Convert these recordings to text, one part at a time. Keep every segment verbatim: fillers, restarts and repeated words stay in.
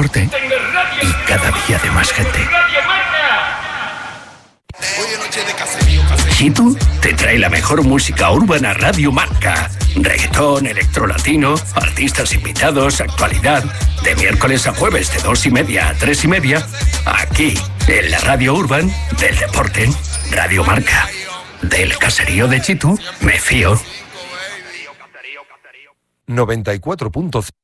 deporte y cada día de más gente. Chitu te trae la mejor música urbana Radio Marca. Reggaetón, electrolatino, artistas invitados, actualidad. De miércoles a jueves de dos y media a tres y media. Aquí, en la Radio Urban del deporte. Radio Marca. Del caserío de Chitu, me fío. noventa y cuatro punto cinco.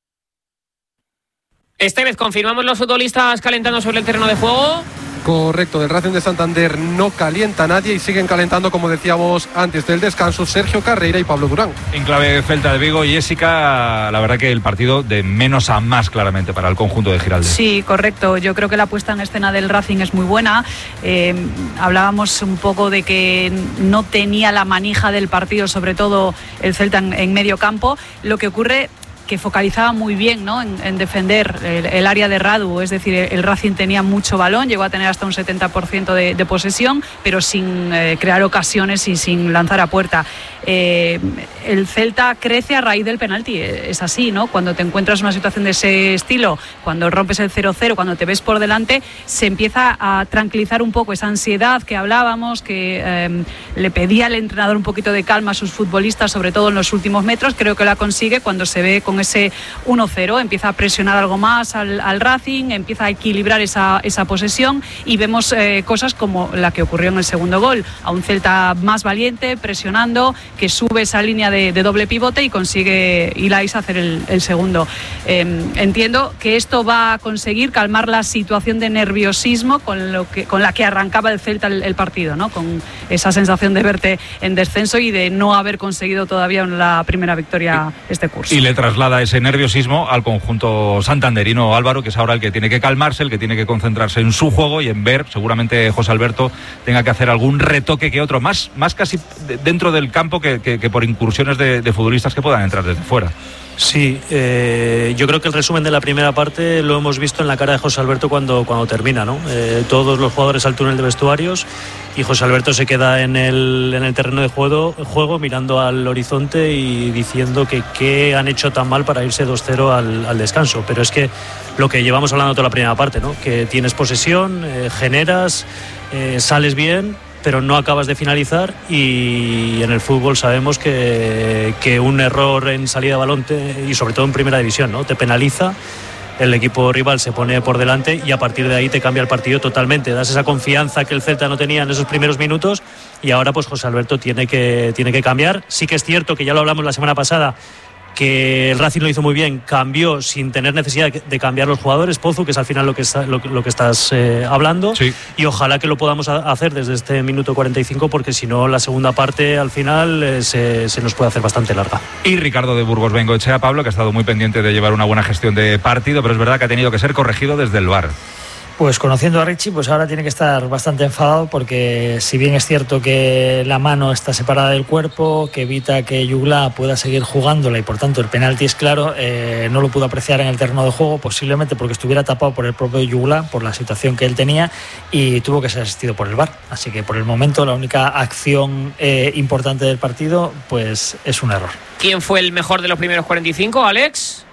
Esta vez confirmamos los futbolistas calentando sobre el terreno de juego. Correcto, del Racing de Santander no calienta nadie y siguen calentando, como decíamos antes del descanso, Sergio Carreira y Pablo Durán. En clave Celta de Vigo, Jessica, la verdad que el partido de menos a más claramente para el conjunto de Giraldez. Sí, correcto. Yo creo que la puesta en escena del Racing es muy buena. Eh, hablábamos un poco de que no tenía la manija del partido, sobre todo el Celta en, en medio campo. Lo que ocurre que focalizaba muy bien, ¿no?, en, en defender el, el área de Radu, es decir, el Racing tenía mucho balón, llegó a tener hasta un setenta por ciento de, de posesión, pero sin eh, crear ocasiones y sin lanzar a puerta. Eh, el Celta crece a raíz del penalti, es así, ¿no? Cuando te encuentras en una situación de ese estilo, cuando rompes el cero cero, cuando te ves por delante, se empieza a tranquilizar un poco esa ansiedad que hablábamos, que eh, le pedía al entrenador un poquito de calma a sus futbolistas, sobre todo en los últimos metros. Creo que la consigue cuando se ve con ese uno cero, empieza a presionar algo más al, al Racing, empieza a equilibrar esa, esa posesión y vemos eh, cosas como la que ocurrió en el segundo gol, a un Celta más valiente, presionando, que sube esa línea de, de doble pivote y consigue Ilais hacer el, el segundo. Eh, entiendo que esto va a conseguir calmar la situación de nerviosismo con, lo que, con la que arrancaba el Celta el, el partido, ¿no?, con esa sensación de verte en descenso y de no haber conseguido todavía la primera victoria este curso. Y le traslada ese nerviosismo al conjunto santanderino, Álvaro, que es ahora el que tiene que calmarse, el que tiene que concentrarse en su juego y en ver, seguramente José Alberto tenga que hacer algún retoque que otro, más, más casi dentro del campo que, que, que por incursiones de, de futbolistas que puedan entrar desde fuera. Sí, eh, yo creo que el resumen de la primera parte lo hemos visto en la cara de José Alberto cuando, cuando termina, ¿no? Eh, todos los jugadores al túnel de vestuarios y José Alberto se queda en el, en el terreno de juego, juego mirando al horizonte y diciendo que qué han hecho tan mal para irse dos cero al, al descanso. Pero es que lo que llevamos hablando toda la primera parte, ¿no?, que tienes posesión, eh, generas, eh, sales bien, pero no acabas de finalizar, y en el fútbol sabemos que, que un error en salida de balón te, y sobre todo en primera división, ¿no?, te penaliza, el equipo rival se pone por delante y a partir de ahí te cambia el partido totalmente, das esa confianza que el Celta no tenía en esos primeros minutos y ahora pues José Alberto tiene que, tiene que cambiar. Sí que es cierto que ya lo hablamos la semana pasada, que el Racing lo hizo muy bien, cambió sin tener necesidad de cambiar los jugadores, Pozu, que es al final lo que, está, lo, lo que estás eh, hablando, sí. Y ojalá que lo podamos hacer desde este minuto cuarenta y cinco, porque si no la segunda parte al final eh, se, se nos puede hacer bastante larga. Y Ricardo de Burgos Bengoechea, Pablo, que ha estado muy pendiente de llevar una buena gestión de partido, pero es verdad que ha tenido que ser corregido desde el V A R. Pues conociendo a Richie, pues ahora tiene que estar bastante enfadado, porque si bien es cierto que la mano está separada del cuerpo, que evita que Yugla pueda seguir jugándola y por tanto el penalti es claro, eh, no lo pudo apreciar en el terreno de juego, posiblemente porque estuviera tapado por el propio Yugla, por la situación que él tenía, y tuvo que ser asistido por el V A R. Así que por el momento la única acción eh, importante del partido pues es un error. ¿Quién fue el mejor de los primeros cuarenta y cinco, Alex?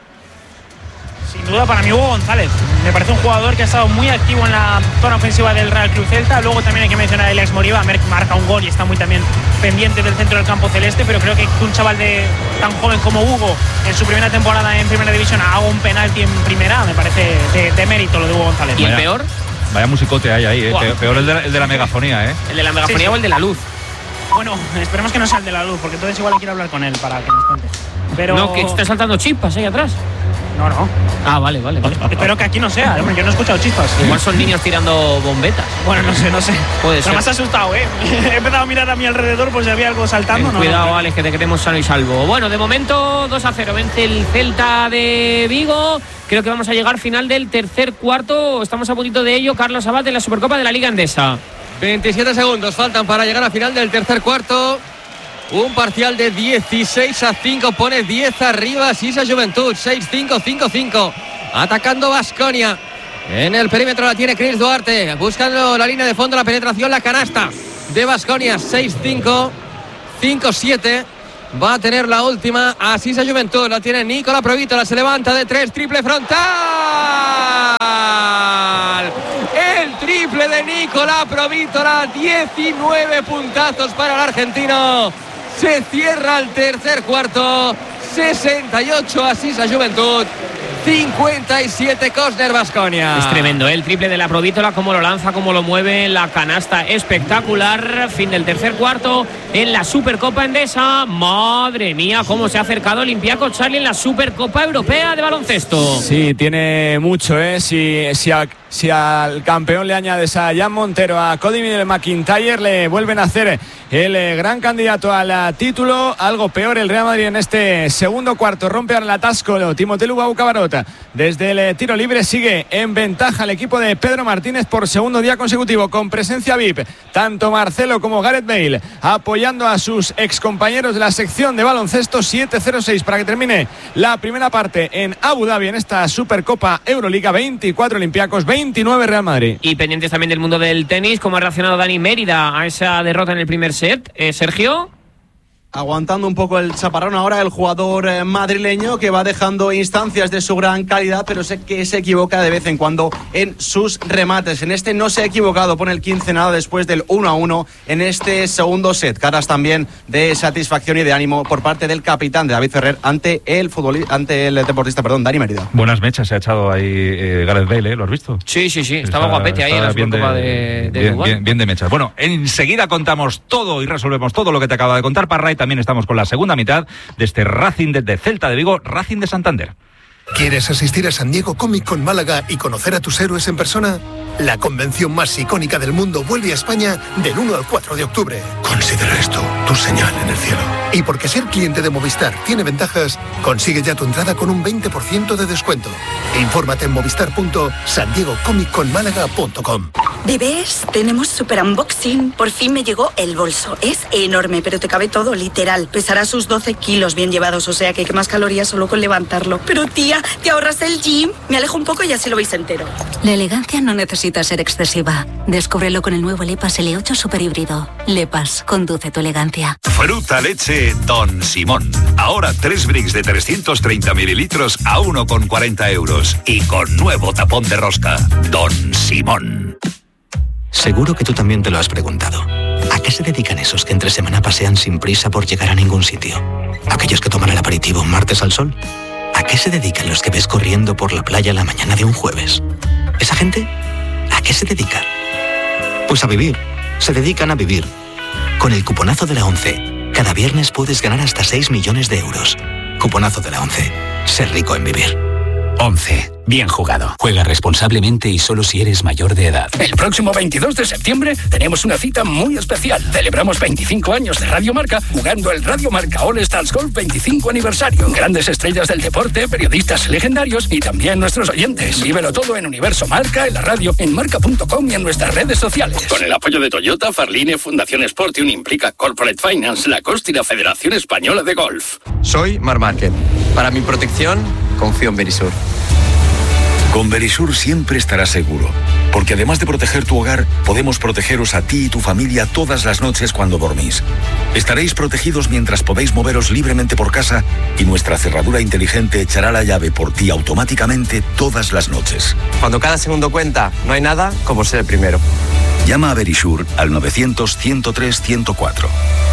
Sin duda para mí Hugo González, me parece un jugador que ha estado muy activo en la zona ofensiva del Real Club Celta. Luego también hay que mencionar a Elias Moriba, marca un gol y está muy también pendiente del centro del campo celeste, pero creo que un chaval de tan joven como Hugo en su primera temporada en primera división haga un penalti en primera, me parece de, de mérito lo de Hugo González. ¿Y el peor? Vaya musicote hay ahí, ¿eh? Wow. Peor el de, la, el de la megafonía, ¿eh? ¿El de la megafonía sí, sí. o el de la luz? Bueno, esperemos que no sea el de la luz, porque entonces igual quiero hablar con él para que nos cuente. Pero... No, que esté saltando chispas ahí atrás. No, no. Ah, vale, vale, vale. Espero que aquí no sea, yo no he escuchado chispas. Igual son niños tirando bombetas. Bueno, no sé, no sé. Puede Pero ser. me has asustado, ¿eh? He empezado a mirar a mi alrededor por si había algo saltando. Eh, no, cuidado, no, no. Alex, que te queremos sano y salvo. Bueno, de momento dos a cero vence el Celta de Vigo. Creo que vamos a llegar final del tercer cuarto. Estamos a puntito de ello. Carlos Abad en la Supercopa de la Liga Endesa. veintisiete segundos faltan para llegar a final del tercer cuarto. Un parcial de dieciséis a cinco, pone diez arriba Sisa Juventud, seis cinco, cinco cinco. Atacando Baskonia. En el perímetro la tiene Chris Duarte, buscando la línea de fondo, la penetración, la canasta de Baskonia, seis cinco, cinco siete. Va a tener la última a Sisa Juventud, la tiene Nicola Provítola, se levanta de tres, triple frontal. de Nicolás Provítola, diecinueve puntazos para el argentino. Se cierra el tercer cuarto, sesenta y ocho Asís a Juventud, cincuenta y siete Cosner Baskonia. Es tremendo, ¿eh? El triple de la Provítola, cómo lo lanza, cómo lo mueve, la canasta espectacular. Fin del tercer cuarto en la Supercopa Endesa. Madre mía, cómo se ha acercado Olympiacos, Charlie, en la Supercopa Europea de baloncesto. Sí, tiene mucho, ¿eh? Si, si, a, si al campeón le añades a Jan Montero, a Cody McIntyre, le vuelven a hacer el eh, gran candidato al título. Algo peor el Real Madrid en este segundo cuarto. Rompe ahora el atasco Timothé Lubau Cabarot. Desde el eh, tiro libre sigue en ventaja el equipo de Pedro Martínez por segundo día consecutivo, con presencia V I P. Tanto Marcelo como Gareth Bale apoyando a sus excompañeros de la sección de baloncesto. Siete cero seis para que termine la primera parte en Abu Dhabi en esta Supercopa Euroliga. Veinticuatro Olympiacos, veintinueve Real Madrid. Y pendientes también del mundo del tenis, cómo ha reaccionado Dani Mérida a esa derrota en el primer set. Eh, Sergio. Aguantando un poco el chaparrón ahora el jugador madrileño, que va dejando instancias de su gran calidad, pero sé que se equivoca de vez en cuando en sus remates. En este no se ha equivocado, pone el quince nada después del uno a uno en este segundo set. Caras también de satisfacción y de ánimo por parte del capitán de David Ferrer ante el futbolista, ante el deportista, perdón, Dani Mérida. Buenas mechas se ha echado ahí eh, Gareth Bale, ¿eh? ¿Lo has visto? Sí, sí, sí, estaba está, guapete ahí en la Supercopa de, de, de bien, bien, bien de mechas. Bueno, enseguida contamos todo y resolvemos todo lo que te acaba de contar Parra. También estamos con la segunda mitad de este Racing de, de Celta de Vigo, Racing de Santander. ¿Quieres asistir a San Diego Comic Con Málaga y conocer a tus héroes en persona? La convención más icónica del mundo vuelve a España del uno al cuatro de octubre. Considera esto tu señal en el cielo. Y porque ser cliente de Movistar tiene ventajas, consigue ya tu entrada con un veinte por ciento de descuento. Infórmate en movistar punto san diego comic con málaga punto com. Bebés, tenemos super unboxing. Por fin me llegó el bolso. Es enorme, pero te cabe todo, literal. Pesará sus doce kilos bien llevados, o sea que quemas calorías solo con levantarlo. Pero tía, ¿te ahorras el gym? Me alejo un poco y así lo veis entero. La elegancia no necesita ser excesiva. Descúbrelo con el nuevo Lepas L ocho Super Híbrido. Lepas, conduce tu elegancia. Fruta leche Don Simón. Ahora tres bricks de trescientos treinta mililitros a uno con cuarenta euros. Y con nuevo tapón de rosca. Don Simón. Seguro que tú también te lo has preguntado. ¿A qué se dedican esos que entre semana pasean sin prisa por llegar a ningún sitio? ¿Aquellos que toman el aperitivo un martes al sol? ¿A qué se dedican los que ves corriendo por la playa la mañana de un jueves? ¿Esa gente? ¿A qué se dedica? Pues a vivir. Se dedican a vivir. Con el cuponazo de la ONCE, cada viernes puedes ganar hasta seis millones de euros. Cuponazo de la ONCE. Ser rico en vivir. ONCE. Bien jugado. Juega responsablemente y solo si eres mayor de edad. El próximo veintidós de septiembre tenemos una cita muy especial. Celebramos veinticinco años de Radio Marca jugando el Radio Marca All Stars Golf veinticinco aniversario. Grandes estrellas del deporte, periodistas legendarios y también nuestros oyentes. Vívelo todo en Universo Marca, en la radio, en marca punto com y en nuestras redes sociales. Con el apoyo de Toyota, Farline, Fundación Sportium, Implica, Corporate Finance, Lacoste y la Federación Española de Golf. Soy Marc Márquez. Para mi protección, confío en Verisur. Con Verisur siempre estarás seguro, porque además de proteger tu hogar, podemos protegeros a ti y tu familia todas las noches cuando dormís. Estaréis protegidos mientras podéis moveros libremente por casa y nuestra cerradura inteligente echará la llave por ti automáticamente todas las noches. Cuando cada segundo cuenta, no hay nada como ser el primero. Llama a Verisur al novecientos, ciento tres, ciento cuatro.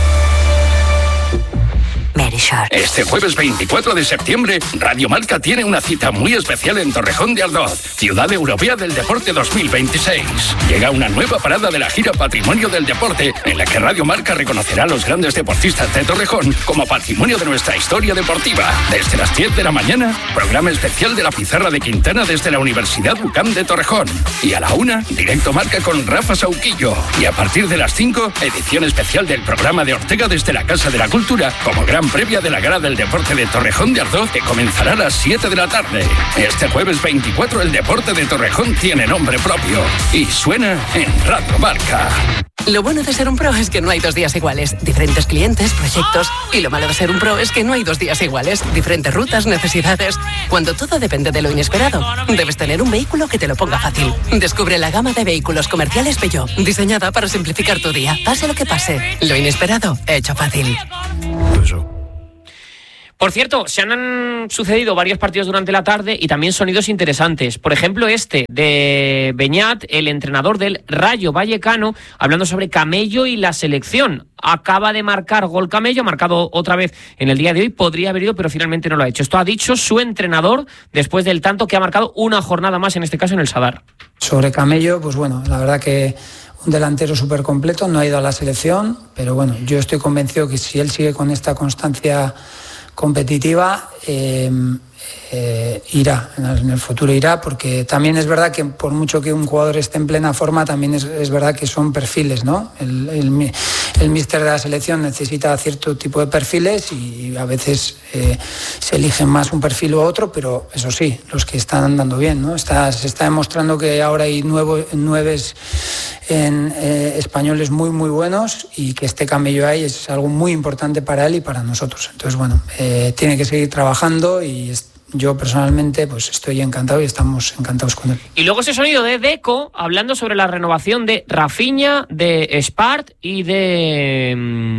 Este jueves veinticuatro de septiembre, Radio Marca tiene una cita muy especial en Torrejón de Ardoz, Ciudad Europea del Deporte dos mil veintiséis. Llega una nueva parada de la gira Patrimonio del Deporte, en la que Radio Marca reconocerá a los grandes deportistas de Torrejón como patrimonio de nuestra historia deportiva. Desde las diez de la mañana, programa especial de la Pizarra de Quintana desde la Universidad U C A M de Torrejón. Y a la una, directo Marca con Rafa Sauquillo. Y a partir de las cinco, edición especial del programa de Ortega desde la Casa de la Cultura, como gran previa de la Gala del Deporte de Torrejón de Ardoz, que comenzará a las siete de la tarde. Este jueves veinticuatro el deporte de Torrejón tiene nombre propio y suena en Radio Marca. Lo bueno de ser un pro es que no hay dos días iguales. Diferentes clientes, proyectos. Y lo malo de ser un pro es que no hay dos días iguales. Diferentes rutas, necesidades. Cuando todo depende de lo inesperado, debes tener un vehículo que te lo ponga fácil. Descubre la gama de vehículos comerciales Peugeot, diseñada para simplificar tu día. Pase lo que pase, lo inesperado, hecho fácil. Por cierto, se han sucedido varios partidos durante la tarde y también sonidos interesantes. Por ejemplo, este de Beñat, el entrenador del Rayo Vallecano, hablando sobre Camello y la selección. Acaba de marcar gol Camello, ha marcado otra vez en el día de hoy, podría haber ido, pero finalmente no lo ha hecho. Esto ha dicho su entrenador después del tanto que ha marcado una jornada más, en este caso en el Sadar. Sobre Camello, pues bueno, la verdad que un delantero súper completo, no ha ido a la selección, pero bueno, yo estoy convencido que si él sigue con esta constancia competitiva, eh, eh, irá, en el futuro irá, porque también es verdad que por mucho que un jugador esté en plena forma, también es, es verdad que son perfiles, ¿no? El, el, el míster de la selección necesita cierto tipo de perfiles y a veces eh, se eligen más un perfil u otro, pero eso sí, los que están andando bien, ¿no? Está, se está demostrando que ahora hay nuevo, nueves en eh, españoles muy muy buenos y que este Camello ahí es algo muy importante para él y para nosotros. Entonces bueno, eh, tiene que seguir trabajando y es, yo personalmente pues estoy encantado y estamos encantados con él. Y luego ese sonido de Deco hablando sobre la renovación de Rafinha, de Espart y de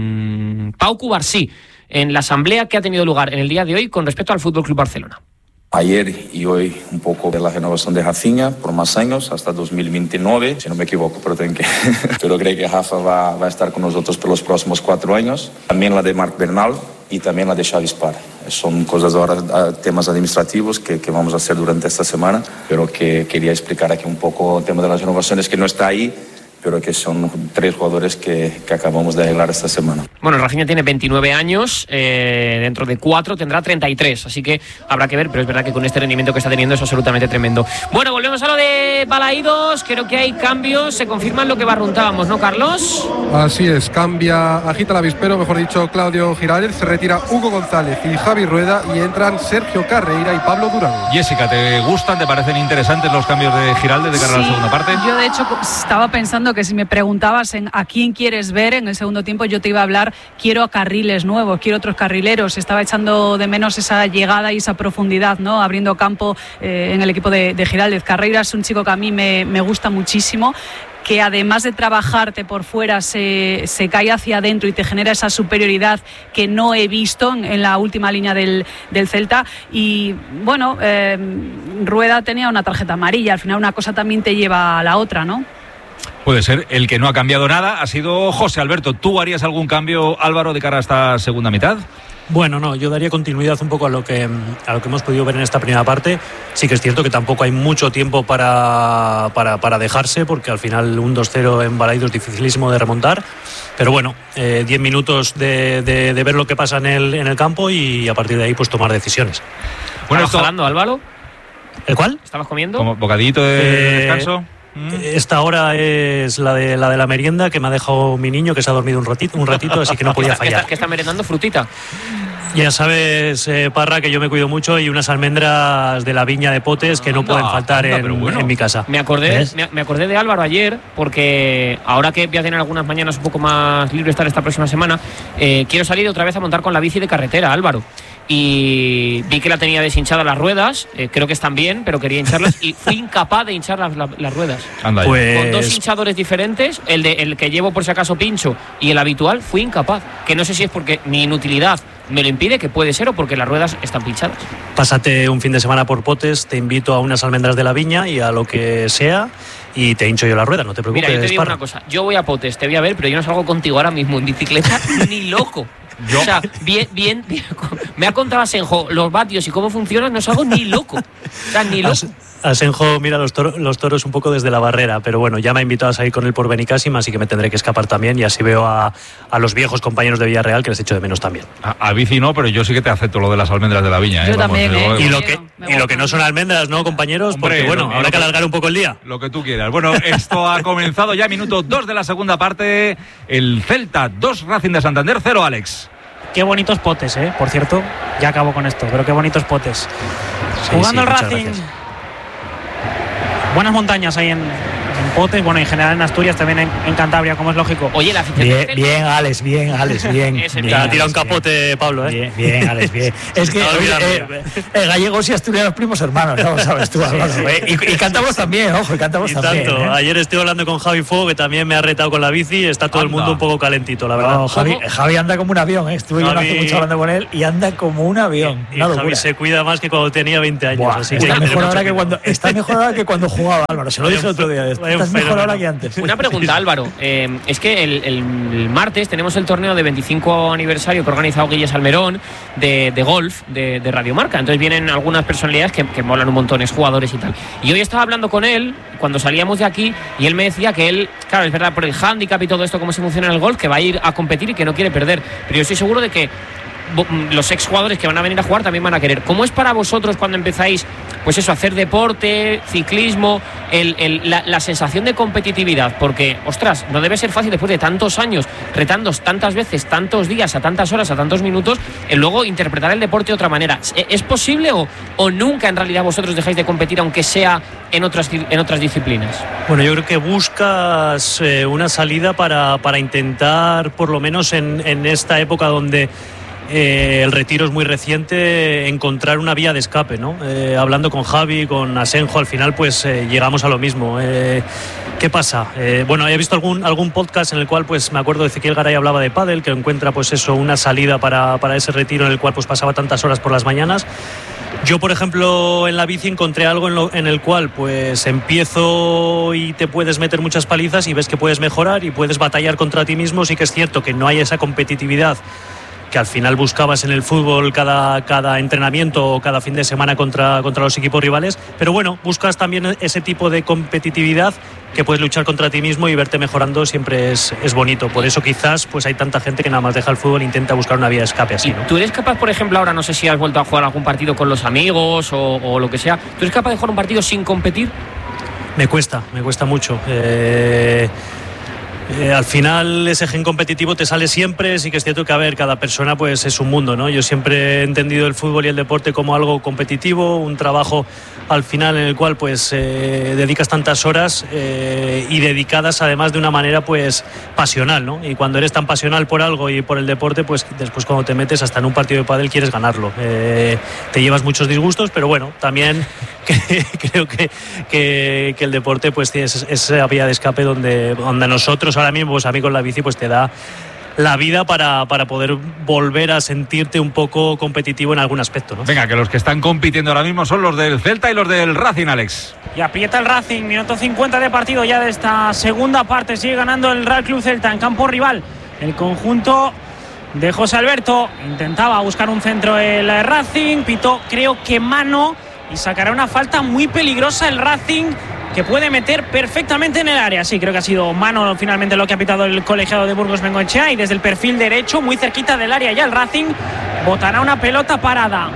mmm, Pau Cubarsí en la asamblea que ha tenido lugar en el día de hoy con respecto al F C Barcelona. Ayer y hoy un poco de la renovación de Rafinha por más años, hasta dos mil veintinueve, si no me equivoco, pero, tengo que... pero creo que Rafa va, va a estar con nosotros por los próximos cuatro años. También la de Marc Bernal y también la de Xavi Spar. Son cosas ahora, temas administrativos que, que vamos a hacer durante esta semana, pero que quería explicar aquí un poco el tema de las renovaciones, que no está ahí, pero que son tres jugadores que, que acabamos de arreglar esta semana. Bueno, Rafinha tiene veintinueve años, eh, dentro de cuatro tendrá treinta y tres, así que habrá que ver, pero es verdad que con este rendimiento que está teniendo es absolutamente tremendo. Bueno, volvemos a lo de Balaídos, creo que hay cambios, se confirman lo que barruntábamos, ¿no, Carlos? Así es, cambia, agita el avispero, mejor dicho, Claudio Girález, se retira Hugo González y Javi Rueda y entran Sergio Carreira y Pablo Durán. Jessica, ¿te gustan, te parecen interesantes los cambios de Giraldez de cara sí, a la segunda parte? Yo de hecho estaba pensando que si me preguntabas en a quién quieres ver en el segundo tiempo, yo te iba a hablar, quiero a carriles nuevos, quiero otros carrileros. Estaba echando de menos esa llegada y esa profundidad, ¿no? Abriendo campo eh, en el equipo de, de Giraldez. Carreira es un chico que a mí me, me gusta muchísimo, que además de trabajarte por fuera se, se cae hacia adentro y te genera esa superioridad que no he visto en, en la última línea del, del Celta. Y bueno, eh, Rueda tenía una tarjeta amarilla, al final una cosa también te lleva a la otra, ¿no? Puede ser. El que no ha cambiado nada ha sido José Alberto. ¿Tú harías algún cambio, Álvaro, de cara a esta segunda mitad? Bueno, no, yo daría continuidad un poco a lo que a lo que hemos podido ver en esta primera parte. Sí que es cierto que tampoco hay mucho tiempo para, para, para dejarse, porque al final un dos cero en Balaídos es dificilísimo de remontar. Pero bueno, eh, diez minutos de, de, de ver lo que pasa en el, en el campo y a partir de ahí pues tomar decisiones. Bueno, ¿estabas jalando, Álvaro? ¿El cuál? ¿Estabas comiendo? ¿Como bocadillito de eh, descanso? Esta hora es la de la de la merienda que me ha dejado mi niño, que se ha dormido un ratito, un ratito así que no podía fallar. ¿Qué está, qué está merendando? ¿Frutita? Ya sabes, eh, Parra, que yo me cuido mucho y unas almendras de la viña de Potes que no anda, pueden faltar anda, en, bueno. en mi casa. Me acordé, me, me acordé de Álvaro ayer, porque ahora que voy a tener algunas mañanas un poco más libre estar esta próxima semana, eh, quiero salir otra vez a montar con la bici de carretera, Álvaro. Y vi que la tenía deshinchada las ruedas, eh, creo que están bien, pero quería hincharlas y fui incapaz de hinchar las, las, las ruedas. Anda pues... Con dos hinchadores diferentes, el, de, el que llevo por si acaso pincho y el habitual, fui incapaz. Que no sé si es porque mi inutilidad me lo impide, que puede ser, o porque las ruedas están pinchadas. Pásate un fin de semana por Potes, te invito a unas almendras de la viña y a lo que sea, y te hincho yo la rueda, no te preocupes. Mira, yo te digo Parra. una cosa, yo voy a Potes, te voy a ver, pero yo no salgo contigo ahora mismo en bicicleta ni loco. Yo. O sea, bien, bien, bien, me ha contado Asenjo los vatios y cómo funcionan, no salgo ni loco. O sea, ni loco. As, Asenjo mira los, toro, los toros un poco desde la barrera, pero bueno, ya me ha invitado a salir con él por Benicàssim, así que me tendré que escapar también y así veo a, a los viejos compañeros de Villarreal que les echo de menos también. A, a bici no, pero yo sí que te acepto lo de las almendras de la viña. Yo ¿eh? también, Vamos, ¿eh? Y lo que, y lo que no son almendras, ¿no, compañeros? Hombre, porque bueno, lo, habrá lo que alargar un poco el día. Lo que tú quieras. Bueno, esto ha comenzado ya, minuto dos de la segunda parte. El Celta dos, Racing de Santander cero, Alex. Qué bonitos potes, ¿eh? Por cierto, ya acabo con esto, pero qué bonitos potes. Sí, Jugando sí, el Racing. Gracias. Buenas montañas ahí en en Potes, bueno, en general en Asturias, también en, en Cantabria, como es lógico. Oye, la afición Bien, bien, Alex, bien, Alex, bien. Te ha tirado un capote, bien. Pablo, ¿eh? Bien, bien, Alex, bien. Es que oye, eh, eh, gallegos y asturianos primos hermanos, ¿no? Sabes tú, Álvaro, sí, ¿eh? y, y cantamos también, ojo, y cantamos y también. Tanto. ¿eh? Ayer estuve hablando con Javi Fuego, que también me ha retado con la bici, está todo anda. el mundo un poco calentito, la verdad. No, Javi, Javi anda como un avión, ¿eh? Estuve Javi, yo hace mucho hablando con él y anda como un avión. Y, y Javi se cuida más que cuando tenía veinte años. Buah, así está, que mejor ahora que cuando, está mejor ahora que cuando jugaba, Álvaro, se lo dije el otro día. Estás mejor ahora que antes. Una pregunta, Álvaro. Eh, es que el, el, el martes tenemos el torneo de veinticinco aniversario que ha organizado Guille Salmerón de, de golf de, de Radio Marca. Entonces vienen algunas personalidades que, que molan un montón, es jugadores y tal. Y hoy estaba hablando con él cuando salíamos de aquí y él me decía que él, claro, es verdad, por el hándicap y todo esto, cómo se funciona en el golf, que va a ir a competir y que no quiere perder. Pero yo estoy seguro de que los exjugadores que van a venir a jugar también van a querer. ¿Cómo es para vosotros cuando empezáis, pues eso, hacer deporte, ciclismo, el, el, la, la sensación de competitividad? Porque, ostras, no debe ser fácil después de tantos años, retando tantas veces, tantos días, a tantas horas, a tantos minutos, el luego interpretar el deporte de otra manera. ¿Es posible o, o nunca en realidad vosotros dejáis de competir, aunque sea en otras, en otras disciplinas? Bueno, yo creo que buscas eh, una salida para, para intentar, por lo menos en, en esta época donde Eh, el retiro es muy reciente, encontrar una vía de escape, ¿no? Eh, hablando con Javi, con Asenjo, al final pues eh, llegamos a lo mismo. Eh, ¿Qué pasa? Eh, bueno, he visto algún, algún podcast en el cual pues me acuerdo de Ezequiel Garay hablaba de pádel, que encuentra pues eso, una salida para, para ese retiro en el cual pues pasaba tantas horas por las mañanas. Yo, por ejemplo, en la bici encontré algo en, lo, en el cual pues empiezo y te puedes meter muchas palizas y ves que puedes mejorar y puedes batallar contra ti mismo. Sí que es cierto que no hay esa competitividad que al final buscabas en el fútbol cada, cada entrenamiento o cada fin de semana contra, contra los equipos rivales, pero bueno, buscas también ese tipo de competitividad que puedes luchar contra ti mismo y verte mejorando siempre es, es bonito. Por eso quizás pues hay tanta gente que nada más deja el fútbol e intenta buscar una vía de escape así, ¿no? ¿Tú eres capaz, por ejemplo, ahora no sé si has vuelto a jugar algún partido con los amigos o, o lo que sea, ¿tú eres capaz de jugar un partido sin competir? Me cuesta, me cuesta mucho. Eh... Eh, al final ese gen competitivo te sale siempre. Sí que es cierto que a ver, cada persona pues es un mundo, ¿no? Yo siempre he entendido el fútbol y el deporte como algo competitivo, un trabajo al final en el cual pues eh, dedicas tantas horas eh, y dedicadas además de una manera pues pasional, ¿no? Y cuando eres tan pasional por algo y por el deporte, pues después cuando te metes hasta en un partido de pádel quieres ganarlo. Eh, te llevas muchos disgustos, pero bueno, también creo que, que, que el deporte pues tiene esa vía de escape donde, donde nosotros ahora mismo, pues a mí con la bici pues te da la vida para, para poder volver a sentirte un poco competitivo en algún aspecto, ¿no? Venga, que los que están compitiendo ahora mismo son los del Celta y los del Racing, Alex. Y aprieta el Racing, minuto cincuenta de partido ya de esta segunda parte, sigue ganando el Real Club Celta en campo rival. El conjunto de José Alberto intentaba buscar un centro el Racing, pitó creo que mano y sacará una falta muy peligrosa el Racing, que puede meter perfectamente en el área. Sí, creo que ha sido mano finalmente lo que ha pitado el colegiado de Burgos Bengoechea, y desde el perfil derecho, muy cerquita del área ya el Racing, botará una pelota parada.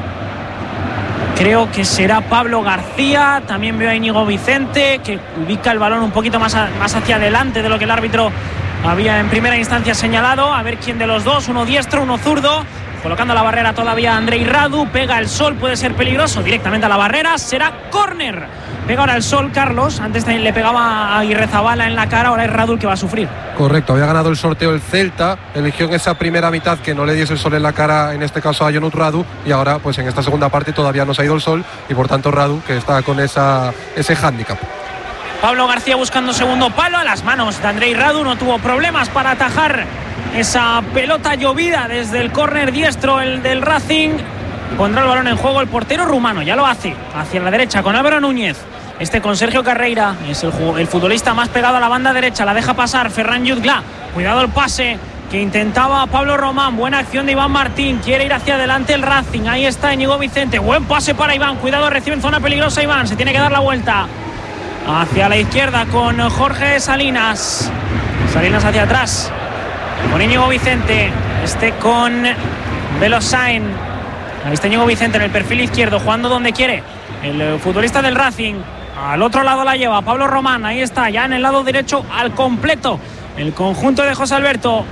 Creo que será Pablo García, también veo a Íñigo Vicente, que ubica el balón un poquito más, a, más hacia adelante de lo que el árbitro había en primera instancia señalado. A ver quién de los dos, uno diestro, uno zurdo. Colocando la barrera todavía Andrei Radu, pega el sol, puede ser peligroso, directamente a la barrera, será córner. Pega ahora el sol, Carlos, antes también le pegaba a Irrezabala en la cara, ahora es Radu el que va a sufrir. Correcto, había ganado el sorteo el Celta, eligió en esa primera mitad que no le diese el sol en la cara, en este caso a Jonut Radu, y ahora pues en esta segunda parte todavía no se ha ido el sol, y por tanto Radu que está con esa, ese hándicap. Pablo García buscando segundo palo, a las manos de Andrei Radu, no tuvo problemas para atajar esa pelota llovida desde el córner diestro, el del Racing. Pondrá el balón en juego el portero rumano, ya lo hace, hacia la derecha con Álvaro Núñez. Este con Sergio Carreira, es el, el futbolista más pegado a la banda derecha, la deja pasar Ferran Jutgla. Cuidado el pase que intentaba Pablo Román, buena acción de Iván Martín, quiere ir hacia adelante el Racing, ahí está Íñigo Vicente, buen pase para Iván, cuidado, recibe en zona peligrosa Iván, se tiene que dar la vuelta hacia la izquierda con Jorge Salinas. Salinas hacia atrás con Íñigo Vicente, este con Velosain. Ahí está Íñigo Vicente en el perfil izquierdo, jugando donde quiere el futbolista del Racing. Al otro lado la lleva Pablo Román, ahí está, ya en el lado derecho al completo el conjunto de José Alberto.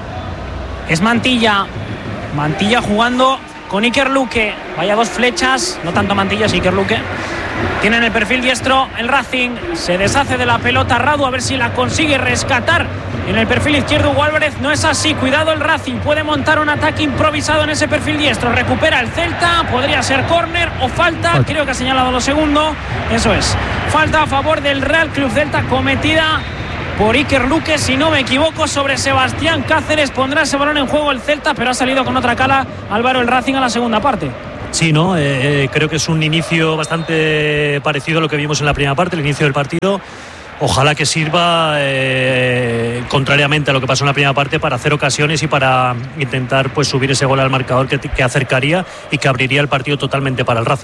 Es Mantilla, Mantilla jugando con Iker Luque. Vaya dos flechas, no tanto Mantilla, sí Iker Luque. Tiene en el perfil diestro el Racing. Se deshace de la pelota Radu, a ver si la consigue rescatar en el perfil izquierdo Hugo Álvarez. No es así, cuidado el Racing, puede montar un ataque improvisado en ese perfil diestro. Recupera el Celta, podría ser córner o falta, falta. Creo que ha señalado lo segundo. Eso es, falta a favor del Real Club Celta cometida por Iker Luque, si no me equivoco, sobre Sebastián Cáceres. Pondrá ese balón en juego el Celta, pero ha salido con otra cala Álvaro el Racing a la segunda parte. Sí, ¿no? Eh, eh, creo que es un inicio bastante parecido a lo que vimos en la primera parte, el inicio del partido. Ojalá que sirva, eh, contrariamente a lo que pasó en la primera parte, para hacer ocasiones y para intentar pues subir ese gol al marcador que, que acercaría y que abriría el partido totalmente para el Racing.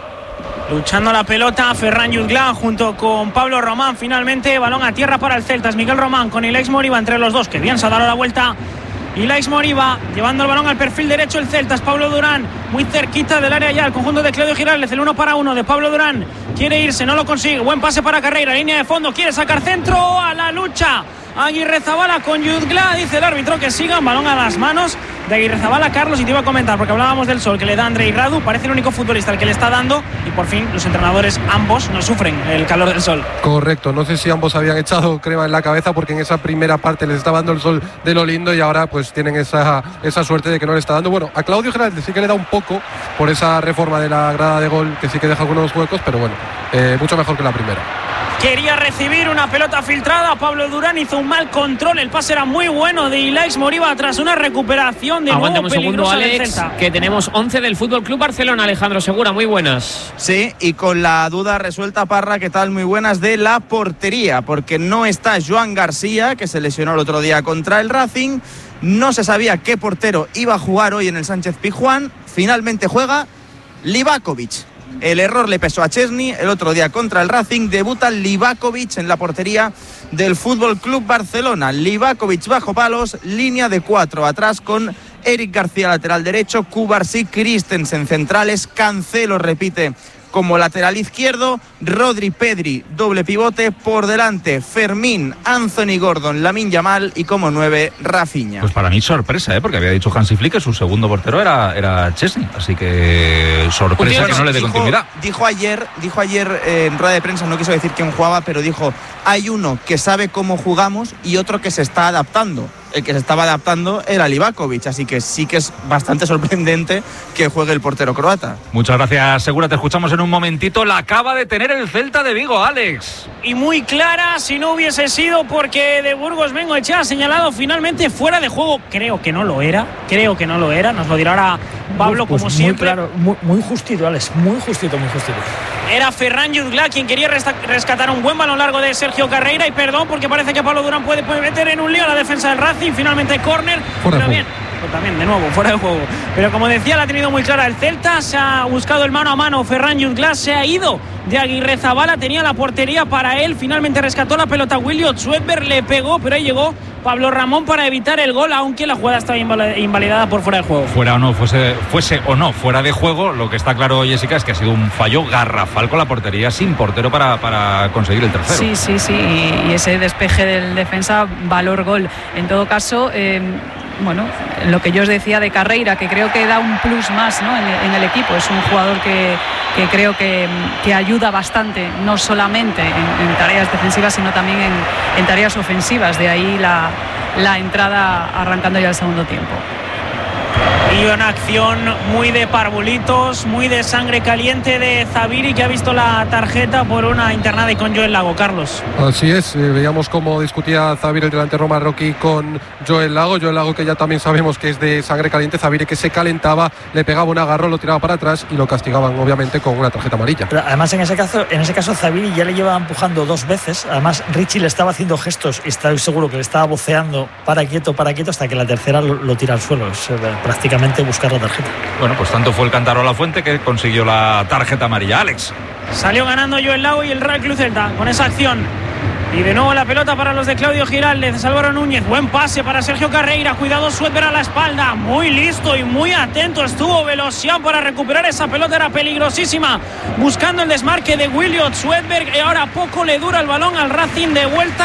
Luchando la pelota, Ferran Jutgla junto con Pablo Román. Finalmente, balón a tierra para el Celta. Es Miguel Román con Ilaix Moriba entre los dos, que bien se ha dado la vuelta. Ilaix Moriba llevando el balón al perfil derecho el Celta. Es Pablo Durán muy cerquita del área ya. El conjunto de Claudio Giraldez, el uno para uno de Pablo Durán. Quiere irse, no lo consigue. Buen pase para Carreira, línea de fondo. Quiere sacar centro, a la lucha Aguirrezabala con Jutgla. Dice el árbitro que sigan, balón a las manos de Aguirrezabala. Carlos, y te iba a comentar, porque hablábamos del sol que le da Andrei Radu. Parece el único futbolista al que le está dando, y por fin los entrenadores ambos no sufren el calor del sol. Correcto, no sé si ambos habían echado crema en la cabeza, porque en esa primera parte les estaba dando el sol de lo lindo y ahora pues tienen esa, esa suerte de que no le está dando. Bueno, a Claudio Giraldez sí que le da un poco por esa reforma de la grada de gol, que sí que deja algunos huecos, pero bueno, eh, mucho mejor que la primera. Quería recibir una pelota filtrada. Pablo Durán hizo un mal control. El pase era muy bueno de Ilaix Moriba tras una recuperación de Aguanta nuevo un segundo, peligrosa Alex, del Celta. que tenemos once del Fútbol Club Barcelona. Alejandro Segura, muy buenas. Sí, y con la duda resuelta, Parra, ¿qué tal? Muy buenas, de la portería, porque no está Joan García, que se lesionó el otro día contra el Racing. No se sabía qué portero iba a jugar hoy en el Sánchez Pizjuán. Finalmente juega Livakovic. El error le pesó a Chesney el otro día contra el Racing. Debuta Livakovic en la portería del Fútbol Club Barcelona. Livakovic bajo palos, línea de cuatro atrás con Eric García lateral derecho, Cubarsí, Christensen centrales, Cancelo repite como lateral izquierdo, Rodri, Pedri, doble pivote, por delante Fermín, Anthony Gordon, Lamine Yamal y como nueve Rafinha. Pues para mí sorpresa, ¿eh? Porque había dicho Hansi Flick que su segundo portero era, era Chesney, así que sorpresa que no le dé dijo, continuidad. Dijo ayer, dijo ayer eh, en rueda de prensa, no quiso decir quién jugaba, pero dijo, hay uno que sabe cómo jugamos y otro que se está adaptando. El que se estaba adaptando era Livakovic, así que sí que es bastante sorprendente que juegue el portero croata. Muchas gracias, Segura, te escuchamos en un momentito. La acaba de tener el Celta de Vigo, Alex. Y muy clara, si no hubiese sido porque de Burgos Bengoechea ha señalado finalmente fuera de juego. Creo que no lo era, creo que no lo era, nos lo dirá ahora Pablo, pues, como pues siempre. Muy claro, muy, muy justito, Alex, muy justito, muy justito. Era Ferran Jutgla quien quería rescatar un buen balón largo de Sergio Carreira, y perdón porque parece que Pablo Durán puede, puede meter en un lío a la defensa del Racing. Finalmente córner, pero bien, pues también de nuevo fuera de juego. Pero como decía, la ha tenido muy clara el Celta. Se ha buscado el mano a mano Ferran Jutgla, se ha ido de Aguirrezabala, tenía la portería para él, finalmente rescató la pelota Williot Swedberg, le pegó, pero ahí llegó Pablo Ramón para evitar el gol, aunque la jugada estaba invalidada por fuera de juego. Fuera o no, fuese, fuese o no fuera de juego, lo que está claro, Jessica, es que ha sido un fallo garrafal con la portería, sin portero para, para conseguir el tercero. Sí, sí, sí, y ese despeje del defensa, valor gol. En todo caso, eh, bueno, lo que yo os decía de Carreira, que creo que da un plus más, ¿no?, en, en el equipo. Es un jugador que, que creo que, que ayuda bastante, no solamente en, en tareas defensivas, sino también en, en tareas ofensivas. De ahí la, la entrada arrancando ya el segundo tiempo. Y una acción muy de parvulitos, muy de sangre caliente de Zaviri, que ha visto la tarjeta por una internada y con Joel Lago. Carlos. Así es, eh, veíamos cómo discutía Zaviri, el delantero marroquí, con Joel Lago. Joel Lago, que ya también sabemos que es de sangre caliente. Zaviri, que se calentaba, le pegaba un agarro, lo tiraba para atrás y lo castigaban obviamente con una tarjeta amarilla. Pero además en ese caso, en ese caso Zaviri ya le llevaba empujando dos veces. Además Richie le estaba haciendo gestos y estoy seguro que le estaba voceando para quieto, para quieto, hasta que la tercera lo, lo tira al suelo. Es eh, prácticamente buscar la tarjeta. Bueno, pues tanto fue el cántaro a la fuente que consiguió la tarjeta amarilla. Alex. Salió ganando Joel Lago y el Real Club Celta con esa acción. Y de nuevo la pelota para los de Claudio Giraldez, Álvaro Núñez, buen pase para Sergio Carreira, cuidado Swedberg a la espalda, muy listo y muy atento estuvo Velocián para recuperar esa pelota, era peligrosísima, buscando el desmarque de Williot Swedberg, y ahora poco le dura el balón al Racing, de vuelta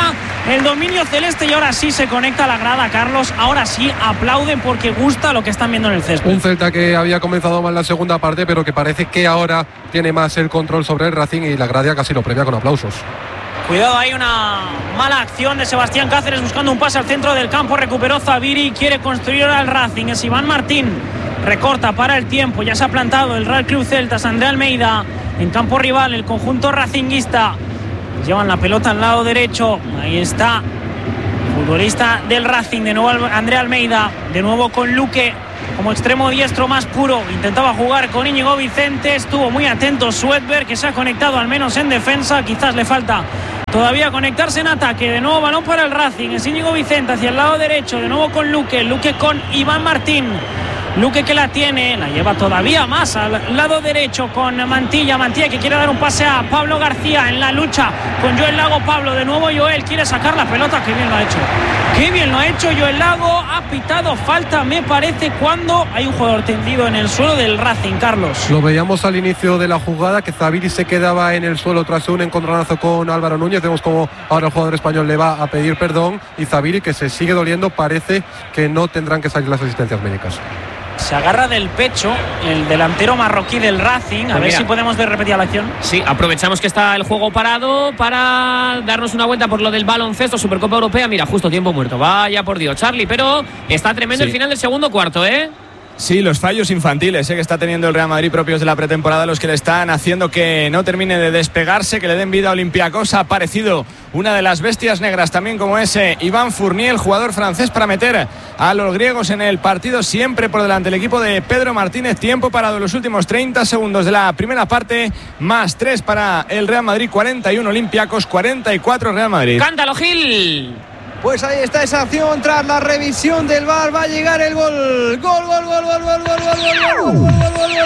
el dominio celeste y ahora sí se conecta a la grada, Carlos. Ahora sí aplauden porque gusta lo que están viendo en el césped. Un Celta que había comenzado mal la segunda parte, pero que parece que ahora tiene más el control sobre el Racing y la grada casi lo premia con aplausos. Cuidado, hay una mala acción de Sebastián Cáceres buscando un pase al centro del campo. Recuperó Zaviri, quiere construir ahora el Racing. Es Iván Martín, recorta para el tiempo. Ya se ha plantado el Real Club Celta. André Almeida en campo rival, el conjunto racinguista. Llevan la pelota al lado derecho. Ahí está, futbolista del Racing. De nuevo André Almeida, de nuevo con Luque como extremo diestro más puro. Intentaba jugar con Íñigo Vicente. Estuvo muy atento Swedberg, que se ha conectado al menos en defensa. Quizás le falta todavía conectarse en ataque. De nuevo balón para el Racing. Es Íñigo Vicente hacia el lado derecho. De nuevo con Luque. Luque con Iván Martín. Luque que la tiene, la lleva todavía más al lado derecho con Mantilla. Mantilla que quiere dar un pase a Pablo García en la lucha con Joel Lago. Pablo, de nuevo Joel, quiere sacar la pelota. Qué bien lo ha hecho. Qué bien lo ha hecho Joel Lago. Ha pitado falta, me parece, cuando hay un jugador tendido en el suelo del Racing, Carlos. Lo veíamos al inicio de la jugada, que Zaviri se quedaba en el suelo tras un encontronazo con Álvaro Núñez. Vemos como ahora el jugador español le va a pedir perdón y Zaviri, que se sigue doliendo, parece que no tendrán que salir las asistencias médicas. Se agarra del pecho el delantero marroquí del Racing. A pues ver mira, si podemos ver repetida la acción. Sí, aprovechamos que está el juego parado para darnos una vuelta por lo del baloncesto, Supercopa Europea. Mira, justo tiempo muerto. Vaya por Dios, Charlie. Pero está tremendo sí. el final del segundo cuarto, ¿eh? Sí, los fallos infantiles ¿eh? que está teniendo el Real Madrid propios de la pretemporada, los que le están haciendo que no termine de despegarse, que le den vida a Olympiacos. Ha aparecido una de las bestias negras también, como ese Iván Fournier, el jugador francés, para meter a los griegos en el partido, siempre por delante el equipo de Pedro Martínez. Tiempo parado los últimos treinta segundos de la primera parte, más tres para el Real Madrid, cuarenta y uno Olympiacos, cuarenta y cuatro Real Madrid. ¡Cántalo, Gil! Pues ahí está esa acción tras la revisión del V A R. Va a llegar el gol. Gol, gol, gol, gol, gol, gol, gol, gol, gol, gol,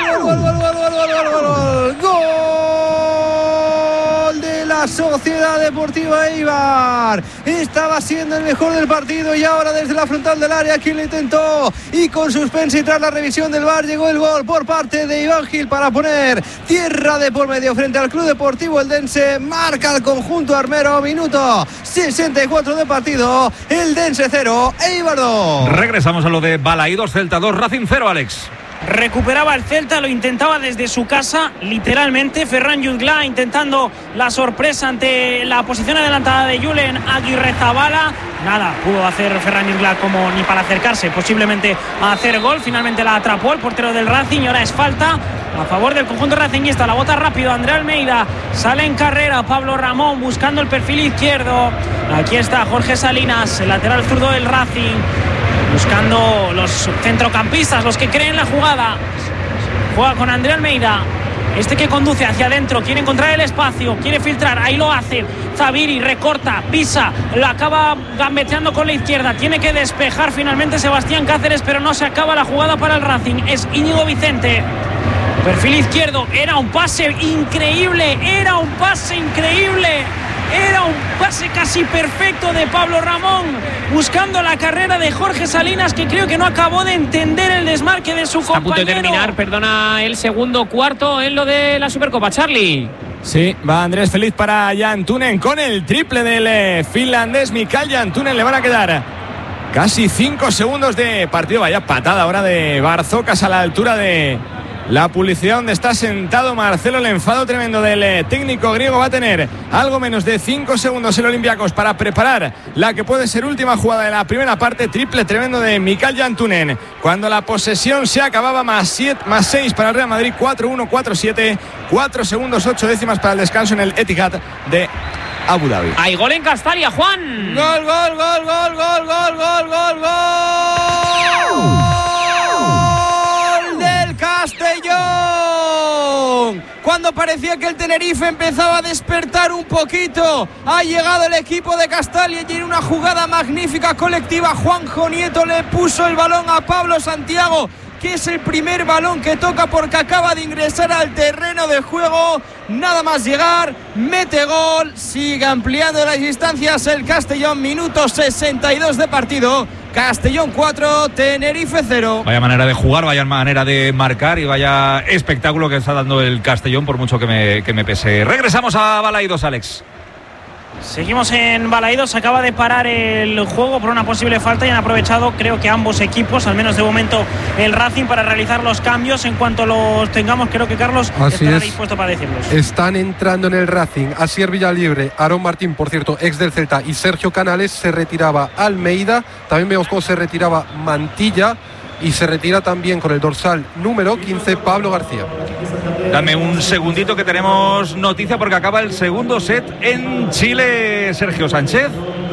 gol, gol de la Sociedad Deportiva Eibar. Estaba siendo el mejor del partido y ahora desde la frontal del área quien lo intentó y con suspense y tras la revisión del V A R llegó el gol por parte de Iván Gil para poner tierra de por medio frente al Club Deportivo Eldense. Marca el conjunto armero, minuto sesenta y cuatro de partido. Eldense cero, Eibar dos. Regresamos a lo de Balaídos, Celta dos, Racing cero, Alex. Recuperaba el Celta, lo intentaba desde su casa, literalmente. Ferran Jutgla intentando la sorpresa ante la posición adelantada de Julen Aguirrezabala. Nada pudo hacer Ferran Jutgla como ni para acercarse posiblemente a hacer gol. Finalmente la atrapó el portero del Racing y ahora es falta a favor del conjunto racinguista. La bota rápido André Almeida, sale en carrera Pablo Ramón buscando el perfil izquierdo. Aquí está Jorge Salinas, el lateral zurdo del Racing, buscando los centrocampistas, los que creen la jugada. Juega con André Almeida, este que conduce hacia adentro, quiere encontrar el espacio, quiere filtrar, ahí lo hace. Zaviri recorta, pisa, la acaba gambeteando con la izquierda, tiene que despejar finalmente Sebastián Cáceres, pero no se acaba la jugada para el Racing. Es Íñigo Vicente, perfil izquierdo, era un pase increíble, era un pase increíble. Era un pase casi perfecto de Pablo Ramón, buscando la carrera de Jorge Salinas, que creo que no acabó de entender el desmarque de su Está compañero. A punto de terminar, perdona, el segundo cuarto en lo de la Supercopa, Charlie. Sí, va Andrés Feliz para Jan Tunen con el triple del eh, finlandés Mikael Jan Tunen. Le van a quedar casi cinco segundos de partido. Vaya patada ahora de Barzocas a la altura de la publicidad donde está sentado Marcelo. El enfado tremendo del técnico griego. Va a tener algo menos de cinco segundos el Olympiacos para preparar la que puede ser última jugada de la primera parte. Triple tremendo de Mikael Jan Tunen cuando la posesión se acababa. Más siete, más seis para el Real Madrid. Cuatro uno, cuatro siete, cuatro segundos, ocho décimas para el descanso en el Etihad de Abu Dhabi. Hay gol en Castalia, Juan. Gol, gol, gol, gol, gol, gol, gol, gol, gol del Castellón. Cuando parecía que el Tenerife empezaba a despertar un poquito, ha llegado el equipo de Castalia y en una jugada magnífica colectiva Juanjo Nieto le puso el balón a Pablo Santiago, que es el primer balón que toca porque acaba de ingresar al terreno de juego. Nada más llegar, mete gol, sigue ampliando las distancias el Castellón. Minuto sesenta y dos de partido. Castellón cuatro, Tenerife cero. Vaya manera de jugar, vaya manera de marcar y vaya espectáculo que está dando el Castellón, por mucho que me, que me pese. Regresamos a Balaídos, Alex. Seguimos en Balaídos, se acaba de parar el juego por una posible falta y han aprovechado, creo que ambos equipos, al menos de momento el Racing, para realizar los cambios. En cuanto los tengamos, creo que Carlos Así estará es. dispuesto para decirlos. Están entrando en el Racing Asier Villalibre, Aarón Martín, por cierto, ex del Celta, y Sergio Canales. Se retiraba Almeida, también vemos cómo se retiraba Mantilla y se retira también con el dorsal número quince Pablo García. Dame un segundito que tenemos noticia porque acaba el segundo set en Chile, Sergio Sánchez.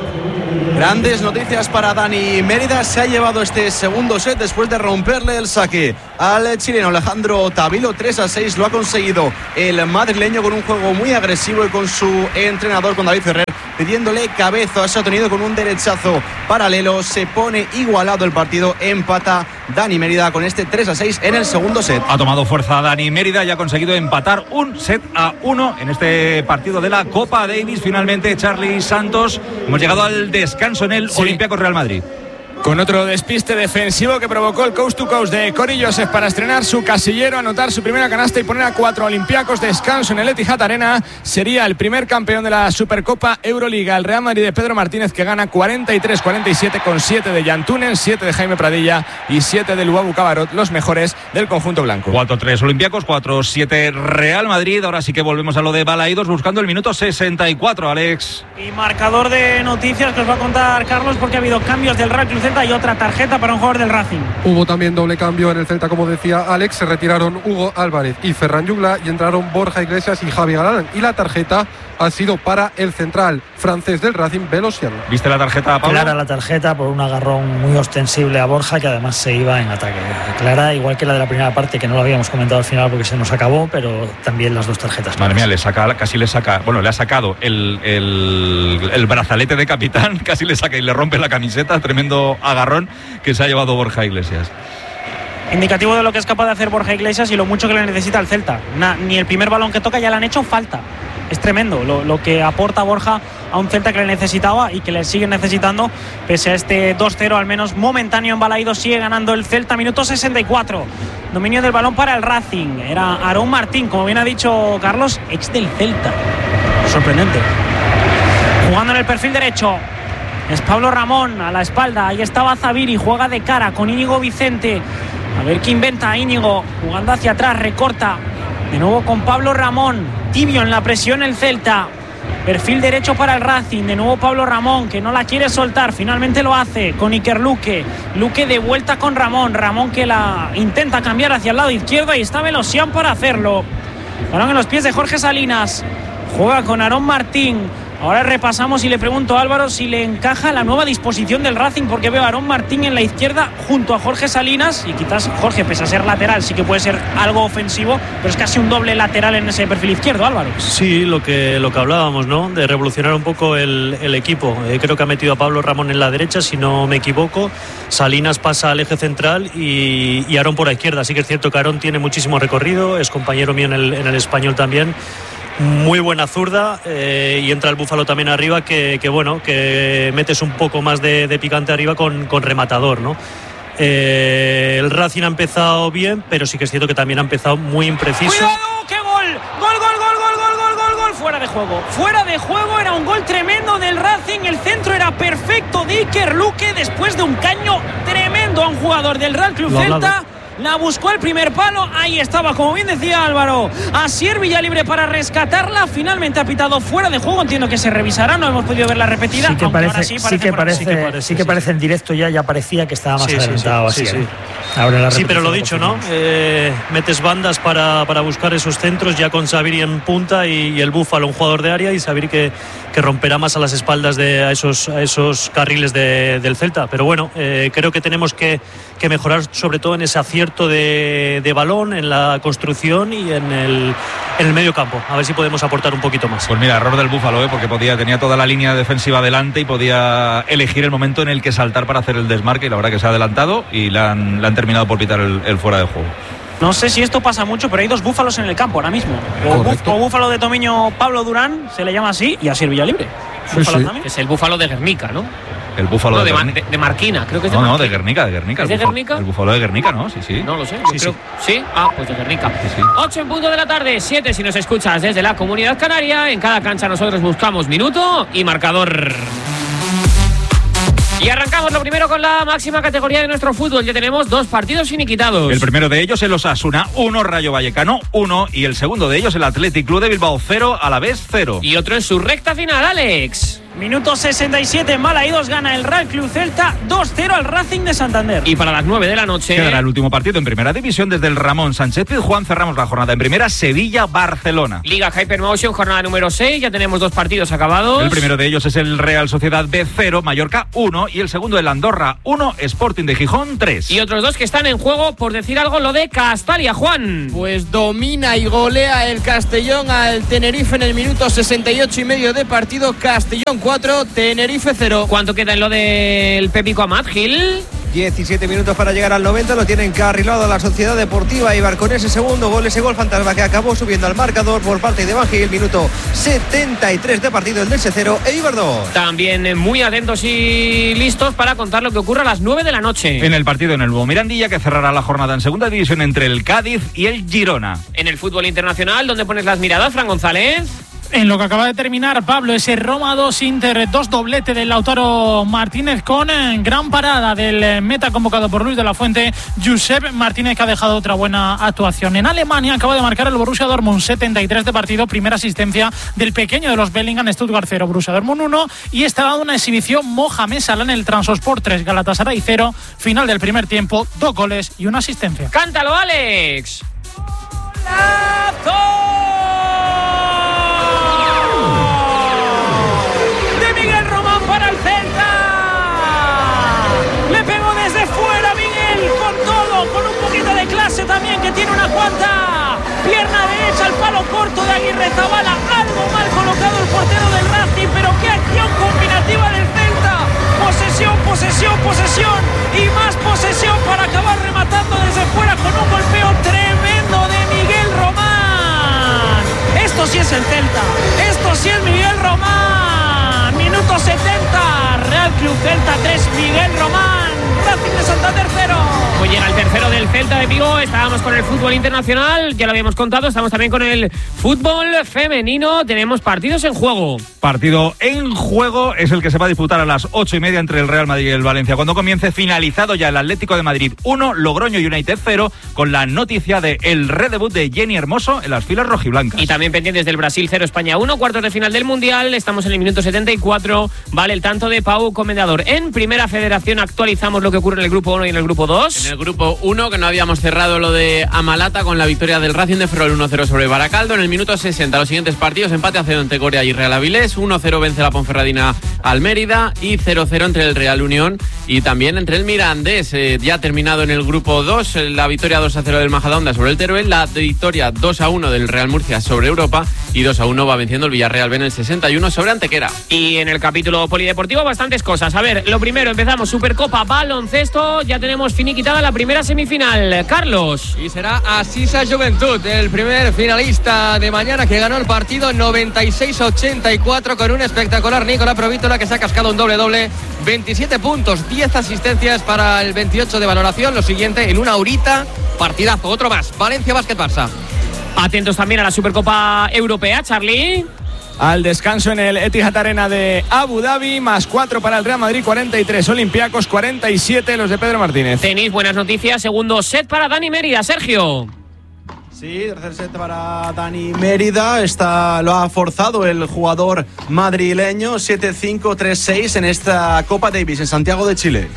Grandes noticias para Dani Mérida. Se ha llevado este segundo set después de romperle el saque al chileno Alejandro Tavilo. tres a seis lo ha conseguido el madrileño con un juego muy agresivo y con su entrenador, con David Ferrer, pidiéndole cabeza. Se ha tenido con un derechazo paralelo. Se pone igualado el partido. Empata Dani Mérida con este tres a seis en el segundo set. Ha tomado fuerza Dani Mérida y ha conseguido empatar un set a uno en este partido de la Copa Davis. Finalmente, Charlie Santos, hemos llegado al descanso en el sí. Olympiacos Real Madrid. Con otro despiste defensivo que provocó el coast to coast de Cory Joseph para estrenar su casillero, anotar su primera canasta y poner a cuatro Olympiacos. Descanso en el Etihad Arena. Sería el primer campeón de la Supercopa Euroliga, el Real Madrid de Pedro Martínez, que gana cuarenta y tres cuarenta y siete con siete de Jan Tunen, siete de Jaime Pradilla y siete de Luabu Cabarot, los mejores del conjunto blanco. cuatro tres Olympiacos, cuatro siete Real Madrid. Ahora sí que volvemos a lo de Balaídos, buscando el minuto sesenta y cuatro, Alex. Y marcador de noticias que os va a contar Carlos, porque ha habido cambios del Real Club Celta y otra tarjeta para un jugador del Racing. Hubo también doble cambio en el Celta, como decía Alex. Se retiraron Hugo Álvarez y Ferran Jugla y entraron Borja Iglesias y Javi Galán. Y la tarjeta ha sido para el central francés del Racing, Velociano. ¿Viste la tarjeta, Pablo? Clara la tarjeta por un agarrón muy ostensible a Borja, que además se iba en ataque. Clara, igual que la de la primera parte, que no lo habíamos comentado al final porque se nos acabó, pero también las dos tarjetas. Madre mía, le saca, casi le saca, bueno, le ha sacado el, el, el brazalete de capitán, casi le saca y le rompe la camiseta. Tremendo agarrón que se ha llevado Borja Iglesias. Indicativo de lo que es capaz de hacer Borja Iglesias y lo mucho que le necesita el Celta. Na, ni el primer balón que toca ya le han hecho falta. Es tremendo lo, lo que aporta Borja a un Celta que le necesitaba y que le sigue necesitando, pese a este dos cero al menos momentáneo en Balaídos. Sigue ganando el Celta, minuto sesenta y cuatro. Dominio del balón para el Racing. Era Aarón Martín, como bien ha dicho Carlos, ex del Celta. Sorprendente. Jugando en el perfil derecho es Pablo Ramón, a la espalda. Ahí estaba Zaviri, juega de cara con Íñigo Vicente. A ver qué inventa Íñigo, jugando hacia atrás, recorta. De nuevo con Pablo Ramón, tibio en la presión el Celta. Perfil derecho para el Racing, de nuevo Pablo Ramón, que no la quiere soltar, finalmente lo hace con Iker Luque. Luque de vuelta con Ramón, Ramón que la intenta cambiar hacia el lado izquierdo y está Velocián para hacerlo. Balón en los pies de Jorge Salinas, juega con Aarón Martín. Ahora repasamos y le pregunto a Álvaro si le encaja la nueva disposición del Racing, porque veo a Aarón Martín en la izquierda junto a Jorge Salinas, y quizás Jorge, pese a ser lateral, sí que puede ser algo ofensivo, pero es casi un doble lateral en ese perfil izquierdo, Álvaro. Sí, lo que, lo que hablábamos, ¿no? De revolucionar un poco el, el equipo. Eh, creo que ha metido a Pablo Ramón en la derecha, si no me equivoco. Salinas pasa al eje central y, y Aarón por la izquierda. Sí que es cierto que Aarón tiene muchísimo recorrido, es compañero mío en el, en el Español también. Muy buena zurda, eh, y entra el Búfalo también arriba, que, que bueno, que metes un poco más de, de picante arriba con, con rematador, ¿no? Eh, el Racing ha empezado bien, pero sí que es cierto que también ha empezado muy impreciso. ¡Cuidado! ¡Qué gol! ¡Gol, gol, gol, gol, gol, gol, gol, gol! Fuera de juego, fuera de juego, era un gol tremendo del Racing. El centro era perfecto de Iker Luque después de un caño tremendo a un jugador del Real Club Celta. La buscó el primer palo, ahí estaba, como bien decía Álvaro. Asier Villalibre para rescatarla. Finalmente ha pitado fuera de juego. Entiendo que se revisará, no hemos podido ver la repetida. Sí que parece, sí sí que parece, sí que parece, sí que sí, parece sí. En directo ya, ya parecía que estaba más sí, adelantado. Sí, sí, así, sí, sí. Ahora la sí, pero lo dicho, ¿no? Eh, metes bandas para, para buscar esos centros, ya con Zaviri en punta y, y el Búfalo, un jugador de área, y Zaviri que, que romperá más a las espaldas de a esos, a esos carriles de, del Celta. Pero bueno, eh, creo que tenemos que, que mejorar sobre todo en ese acierto De, de balón, en la construcción y en el, en el medio campo. A ver si podemos aportar un poquito más. Pues mira, error del Búfalo, ¿eh? Porque podía, tenía toda la línea defensiva delante y podía elegir el momento en el que saltar para hacer el desmarque, y la verdad que se ha adelantado y le han, le han terminado por pitar el, el fuera de juego. No sé si esto pasa mucho, pero hay dos búfalos en el campo ahora mismo. O, bú, o Búfalo de Tomiño Pablo Durán, se le llama así, y Asier Villalibre. Sí, sí. Es el Búfalo de Guernica, ¿no? El Búfalo no, de, de, Guernica. de, de Marquina, creo que es de No, Marquina. no, de Guernica, de Guernica. ¿Es de Búfalo, Guernica? El Búfalo de Guernica, ¿no? Sí, sí. No lo sé. Sí, creo... sí. ¿Sí? Ah, pues de Guernica. Sí, sí. ocho en punto de la tarde, siete si nos escuchas desde la Comunidad Canaria. En cada cancha nosotros buscamos minuto y marcador. Y arrancamos lo primero con la máxima categoría de nuestro fútbol. Ya tenemos dos partidos finiquitados. El primero de ellos el Osasuna uno, Rayo Vallecano uno y el segundo de ellos el Athletic Club de Bilbao cero, Alavés cero. Y otro en su recta final, Alex. Minuto sesenta y siete, Malaídos gana el Real Club Celta dos cero al Racing de Santander. Y para las nueve de la noche quedará el último partido en primera división desde el Ramón Sánchez Pizjuán. Cerramos la jornada en primera, Sevilla-Barcelona. Liga Hypermotion, jornada número seis. Ya tenemos dos partidos acabados. El primero de ellos es el Real Sociedad B cero, Mallorca uno y el segundo el Andorra uno, Sporting de Gijón tres. Y otros dos que están en juego, por decir algo, lo de Castalia, Juan. Pues domina y golea el Castellón al Tenerife en el minuto sesenta y ocho y medio de partido. Castellón cuatro, Tenerife cero. ¿Cuánto queda en lo del Pepico Amat, Gil? diecisiete minutos para llegar al noventa, lo tienen encarrilado la Sociedad Deportiva Eibar con ese segundo gol, ese gol fantasma que acabó subiendo al marcador por parte de Banjil, minuto setenta y tres de partido, el del cero, Eibar dos. También muy atentos y listos para contar lo que ocurre a las nueve de la noche. En el partido en el Nuevo Mirandilla, que cerrará la jornada en segunda división entre el Cádiz y el Girona. En el fútbol internacional, ¿dónde pones las miradas, Fran González? En lo que acaba de terminar, Pablo, ese Roma dos, Inter dos, doblete del Lautaro Martínez con gran parada del meta convocado por Luis de la Fuente, Josep Martínez, que ha dejado otra buena actuación. En Alemania acaba de marcar el Borussia Dortmund, setenta y tres de partido, primera asistencia del pequeño de los Bellingham, Stuttgart cero, Borussia Dortmund uno, y está dando una exhibición Mohamed Salah en el Transosport tres, Galatasaray cero, final del primer tiempo, dos goles y una asistencia. ¡Cántalo, Alex! Para el Celta, le pegó desde fuera Miguel con todo, con un poquito de clase también, que tiene una cuanta pierna derecha al palo corto de Aguirre Zabala, algo mal colocado el portero del Racing, pero qué acción combinativa del Celta, posesión, posesión, posesión y más posesión para acabar rematando desde fuera con un golpeo tremendo de Miguel Román. Esto sí es el Celta, esto sí es Miguel Román. Minuto setenta, Real Club Celta tres, Miguel Román, Racing de Santander cero. Pues llega el tercero del Celta de Vigo. Estábamos con el fútbol internacional, ya lo habíamos contado, estamos también con el fútbol femenino. Tenemos partidos en juego. Partido en juego es el que se va a disputar a las ocho y media entre el Real Madrid y el Valencia. Cuando comience, finalizado ya el Atlético de Madrid uno, Logroño United cero, con la noticia de el redebut de Jenny Hermoso en las filas rojiblancas. Y también pendientes del Brasil cero, España uno, cuartos de final del Mundial. Estamos en el minuto setenta y cuatro. Vale el tanto de Pau Comendador. En Primera Federación actualizamos lo que ocurre en el grupo uno y en el grupo dos. En el grupo uno, que no habíamos cerrado lo de Amalata con la victoria del Racing de Ferrol uno cero sobre Baracaldo. En el minuto sesenta, los siguientes partidos: empate a cero entre Corea y Real Avilés, uno cero vence la Ponferradina al Mérida y cero cero entre el Real Unión y también entre el Mirandés. Eh, ya terminado en el grupo dos, la victoria dos a cero del Majadahonda sobre el Teruel, la victoria dos a uno del Real Murcia sobre Europa y dos a uno va venciendo el Villarreal B en el sesenta y uno sobre Antequera. Y en el capítulo polideportivo bastantes cosas. A ver, lo primero, empezamos Supercopa baloncesto, ya tenemos finiquitada la primera semifinal. Carlos. Y será Asisa Juventud, el primer finalista de mañana, que ganó el partido noventa y seis a ochenta y cuatro con un espectacular Nicolás Provítola, que se ha cascado un doble doble, veintisiete puntos, diez asistencias para el veintiocho de valoración. Lo siguiente, en una horita, partidazo, otro más, Valencia Basket Barça. Atentos también a la Supercopa Europea, Charlie. Al descanso en el Etihad Arena de Abu Dhabi, más cuatro para el Real Madrid, cuarenta y tres, Olympiacos cuarenta y siete, los de Pedro Martínez. Tenéis buenas noticias, segundo set para Dani Mérida, Sergio. Sí, tercer set para Dani Mérida. Está, lo ha forzado el jugador madrileño. siete cinco, tres seis en esta Copa Davis en Santiago de Chile.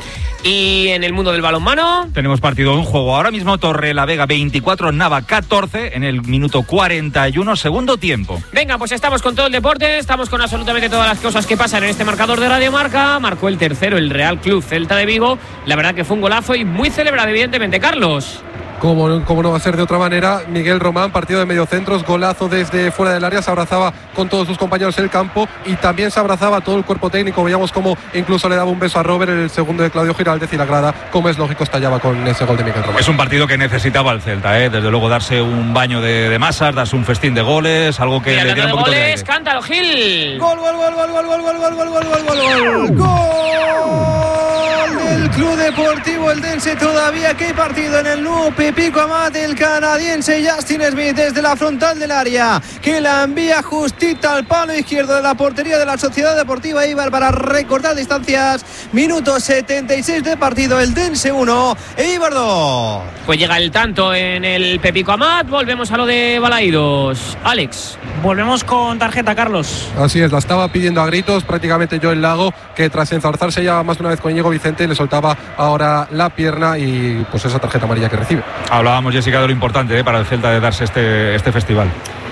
Y en el mundo del balonmano tenemos partido en juego ahora mismo. Torrelavega veinticuatro, Nava catorce en el minuto cuarenta y uno, segundo tiempo. Venga, pues estamos con todo el deporte, estamos con absolutamente todas las cosas que pasan en este marcador de Radio Marca. Marcó el tercero el Real Club Celta de Vigo. La verdad que fue un golazo y muy celebrado, evidentemente, Carlos. Como, como no va a ser de otra manera, Miguel Román, partido de mediocentros, golazo desde fuera del área, se abrazaba con todos sus compañeros en el campo y también se abrazaba todo el cuerpo técnico. Veíamos como incluso le daba un beso a Robert en el segundo de Claudio Giraldez, y la grada, como es lógico, estallaba con ese gol de Miguel Román. Es un partido que necesitaba el Celta, ¿eh? Desde luego darse un baño de, de masas, darse un festín de goles, algo que y le diera un poquito de aire. Cántalo, Gil. Gol, gol, gol, gol, gol, gol, gol, gol, gol, gol, gol, gol, gol. Club Deportivo Eldense. Todavía que hay partido en el nuevo Pepico Amat, el canadiense Justin Smith desde la frontal del área, que la envía justita al palo izquierdo de la portería de la Sociedad Deportiva Eibar para recortar distancias. Minuto setenta y seis de partido, Eldense uno, Eibar dos. Pues llega el tanto en el Pepico Amat. Volvemos a lo de Balaídos. Alex. Volvemos con tarjeta, Carlos. Así es, la estaba pidiendo a gritos prácticamente Joel Lago, que tras enzarzarse ya más de una vez con Íñigo Vicente le soltaba ahora la pierna y pues esa tarjeta amarilla que recibe. Hablábamos, Jessica, de lo importante ¿eh? para el Celta de darse este, este festival.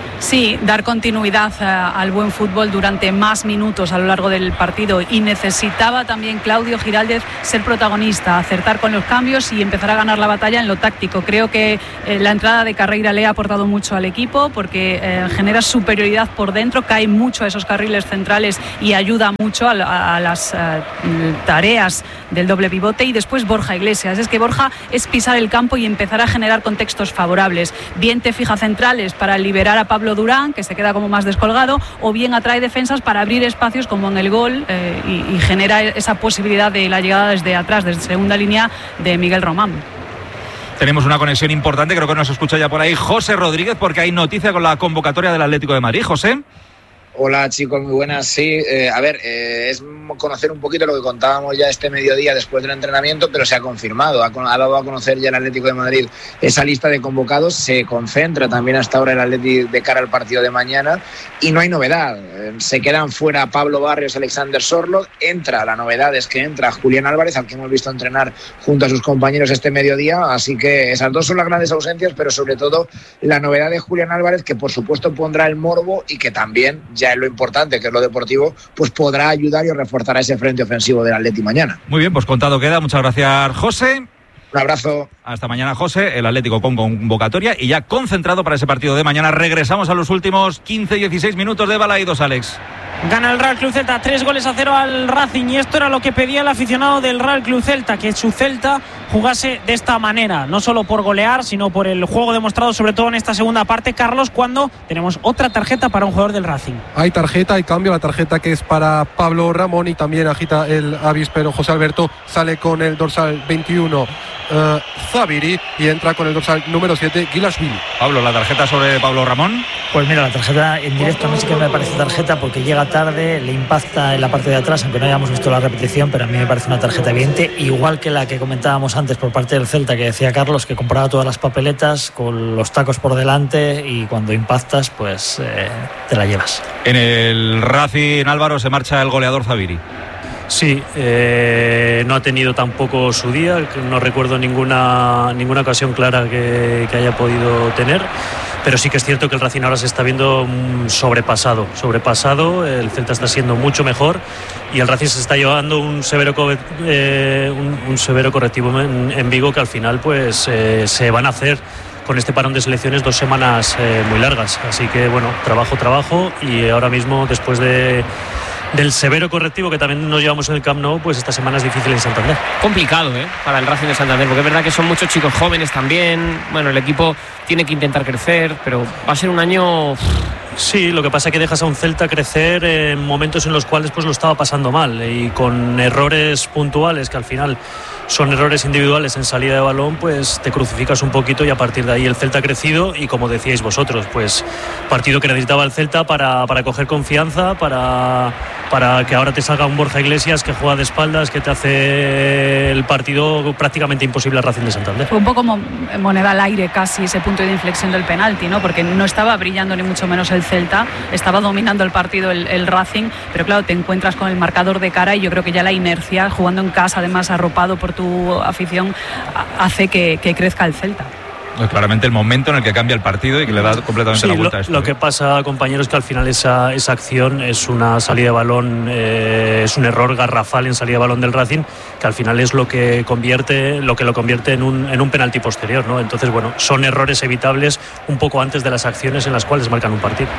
Sí, dar continuidad a, al buen fútbol durante más minutos a lo largo del partido, y necesitaba también Claudio Giraldez ser protagonista, acertar con los cambios y empezar a ganar la batalla en lo táctico. Creo que eh, la entrada de Carreira le ha aportado mucho al equipo porque eh, genera superioridad por dentro, cae mucho a esos carriles centrales y ayuda mucho a, a, a las a, tareas del doble pivote. Y después Borja Iglesias, es que Borja es pisar el campo y empezar a generar contextos favorables. Bien te fija centrales para liberar a Pablo Durán, que se queda como más descolgado, o bien atrae defensas para abrir espacios como en el gol eh, y, y genera esa posibilidad de la llegada desde atrás, desde segunda línea, de Miguel Román. Tenemos una conexión importante, creo que nos escucha ya por ahí José Rodríguez, porque hay noticia con la convocatoria del Atlético de Madrid. José. Hola chicos, muy buenas. Sí, eh, a ver, eh, es conocer un poquito lo que contábamos ya este mediodía después del entrenamiento, pero se ha confirmado, ha, ha dado a conocer ya el Atlético de Madrid esa lista de convocados. Se concentra también hasta ahora el Atlético de cara al partido de mañana y no hay novedad. Eh, se quedan fuera Pablo Barrios, Alexander Sorloth. Entra, la novedad es que entra Julián Álvarez, al que hemos visto entrenar junto a sus compañeros este mediodía, así que esas dos son las grandes ausencias, pero sobre todo la novedad de Julián Álvarez, que por supuesto pondrá el morbo y que también ya en lo importante, que es lo deportivo, pues podrá ayudar y reforzar a ese frente ofensivo del Atleti mañana. Muy bien, pues contado queda. Muchas gracias, José. Un abrazo. Hasta mañana, José. El Atlético con convocatoria y ya concentrado para ese partido de mañana. Regresamos a los últimos quince dieciséis minutos de Balaídos, Alex. Gana el Real Club Celta, tres goles a cero al Racing, y esto era lo que pedía el aficionado del Real Club Celta, que su Celta jugase de esta manera, no solo por golear, sino por el juego demostrado, sobre todo en esta segunda parte, Carlos, cuando tenemos otra tarjeta para un jugador del Racing. Hay tarjeta, hay cambio, la tarjeta que es para Pablo Ramón, y también agita el avispero José Alberto, sale con el dorsal veintiuno uh, Zaviri y entra con el dorsal número siete Guilashvili. Pablo, ¿la tarjeta sobre Pablo Ramón? Pues mira, la tarjeta en directo a mí sí que me parece tarjeta porque llega tarde, le impacta en la parte de atrás, aunque no hayamos visto la repetición, pero a mí me parece una tarjeta evidente, igual que la que comentábamos antes por parte del Celta, que decía Carlos, que compraba todas las papeletas con los tacos por delante y cuando impactas pues eh, te la llevas. En el Racing, Álvaro, se marcha el goleador Zaviri. Sí, eh, no ha tenido tampoco su día, no recuerdo ninguna, ninguna ocasión clara que, que haya podido tener. Pero sí que es cierto que el Racing ahora se está viendo sobrepasado, sobrepasado, el Celta está siendo mucho mejor y el Racing se está llevando un severo, eh, un, un severo correctivo en, en Vigo, que al final pues eh, se van a hacer con este parón de selecciones dos semanas eh, muy largas. Así que bueno, trabajo, trabajo, y ahora mismo después de... del severo correctivo que también nos llevamos en el Camp Nou, pues esta semana es difícil en Santander. Complicado, ¿eh? Para el Racing de Santander, porque es verdad que son muchos chicos jóvenes también. Bueno, el equipo tiene que intentar crecer, pero va a ser un año... Sí, lo que pasa es que dejas a un Celta crecer en momentos en los cuales pues lo estaba pasando mal, y con errores puntuales que al final son errores individuales en salida de balón, pues te crucificas un poquito, y a partir de ahí el Celta ha crecido, y como decíais vosotros, pues partido que necesitaba el Celta para, para coger confianza, para, para que ahora te salga un Borja Iglesias que juega de espaldas, que te hace el partido prácticamente imposible al Racing de Santander. Fue un poco como moneda al aire casi ese punto de inflexión del penalti, ¿no? Porque no estaba brillando ni mucho menos el Celta, estaba dominando el partido el, el Racing, pero claro, te encuentras con el marcador de cara, y yo creo que ya la inercia, jugando en casa, además arropado por tu afición, hace que, que crezca el Celta. Es claramente el momento en el que cambia el partido y que le da completamente sí, la vuelta lo, a esto. Lo que pasa, compañeros, es que al final esa, esa acción es una salida de balón, eh, es un error garrafal en salida de balón del Racing, que al final es lo que convierte, lo que lo convierte en un, en un penalti posterior, ¿no? Entonces, bueno, son errores evitables un poco antes de las acciones en las cuales marcan un partido.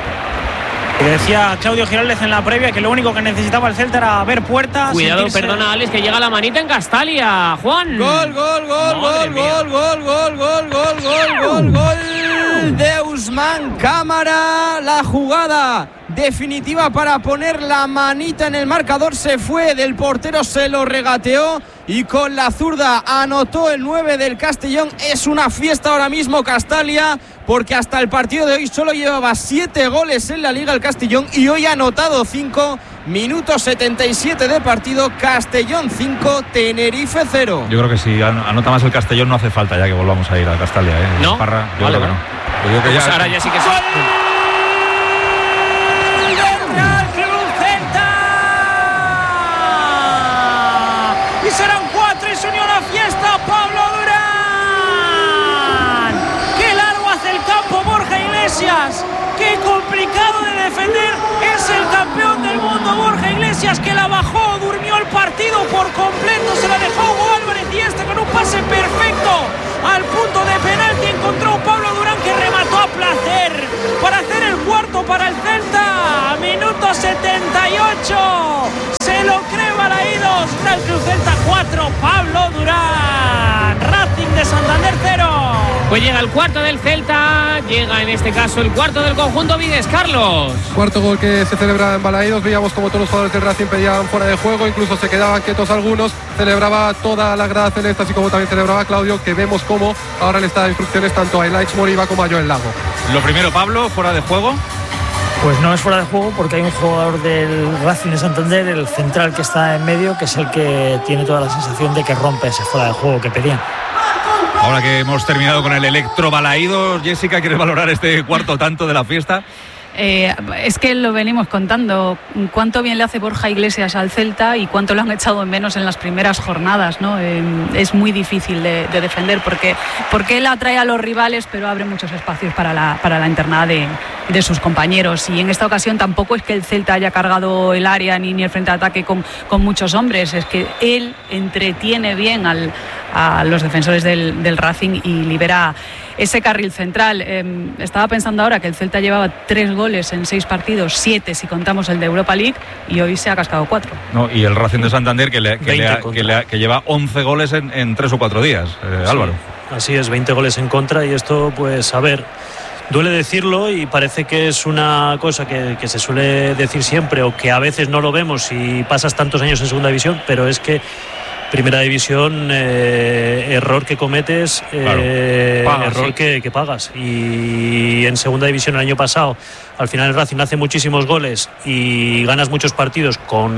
Decía Claudio Giraldez en la previa que lo único que necesitaba el Celta era ver puertas. Cuidado, sentirse... perdona, Alex, que llega la manita en Castalia. Juan. Gol, gol, gol, gol, gol, gol, gol, gol, gol, gol, gol, gol de Usman Cámara. La jugada definitiva para poner la manita en el marcador. Se fue del portero, se lo regateó y con la zurda anotó el nueve del Castellón. Es una fiesta ahora mismo Castalia, porque hasta el partido de hoy solo llevaba siete goles en la Liga el Castellón y hoy ha anotado cinco. Minuto setenta y siete de partido, Castellón cinco, Tenerife cero. Yo creo que si anota más el Castellón no hace falta ya que volvamos a ir a Castalia, ¿eh? ¿No? Parra, yo vale, creo vale. que no. Yo digo que pues ya... ahora ya sí que sí. Y serán cuatro y se unió a la fiesta Pablo Durán. Qué largo hace el campo Borja Iglesias. Qué complicado de defender. Es el campeón del mundo Borja Iglesias, que la bajó, durmió el partido por completo, se la dejó Hugo Álvarez y este con un pase perfecto al punto de penalti encontró Pablo Durán, que remató a placer para hacer el cuarto para el Celta. Minuto setenta y ocho. Se lo cree Balaídos. Real Club Celta cuatro, Pablo Durán. Racing de Santander cero. Pues llega el cuarto del Celta, llega en este caso el cuarto del conjunto Vigues, Carlos. Cuarto gol que se celebra en Balaídos. Veíamos como todos los jugadores del Racing pedían fuera de juego, incluso se quedaban quietos algunos. Celebraba toda la grada celeste, así como también celebraba Claudio, que vemos cómo ahora le está dando instrucciones tanto a Elaich Moriba como a Joel Lago. Lo primero, Pablo, fuera de juego. Pues no es fuera de juego, porque hay un jugador del Racing de Santander, el central que está en medio, que es el que tiene toda la sensación de que rompe ese fuera de juego que pedían. Ahora que hemos terminado con el electrobalaído, Jessica, ¿quieres valorar este cuarto tanto de la fiesta? Eh, es que lo venimos contando, cuánto bien le hace Borja Iglesias al Celta y cuánto lo han echado en menos en las primeras jornadas, ¿no? Eh, es muy difícil de, de defender porque, porque él atrae a los rivales, pero abre muchos espacios para la, para la internada de, de sus compañeros. Y en esta ocasión tampoco es que el Celta haya cargado el área ni, ni el frente de ataque con, con muchos hombres, es que él entretiene bien al, a los defensores del, del Racing y libera ese carril central. Eh, estaba pensando ahora que el Celta llevaba tres goles en seis partidos, siete si contamos el de Europa League, y hoy se ha cascado cuatro. No, y el Racing de Santander que, le, que, le ha, que, le ha, que lleva once goles en, en tres o cuatro días, eh, sí, Álvaro. Así es, veinte goles en contra, y esto, pues, a ver, duele decirlo y parece que es una cosa que, que se suele decir siempre, o que a veces no lo vemos si pasas tantos años en segunda división, pero es que Primera División, eh, error que cometes, eh, claro. Pagas, error sí. que, que pagas. Y en Segunda División el año pasado, al final el Racing hace muchísimos goles y ganas muchos partidos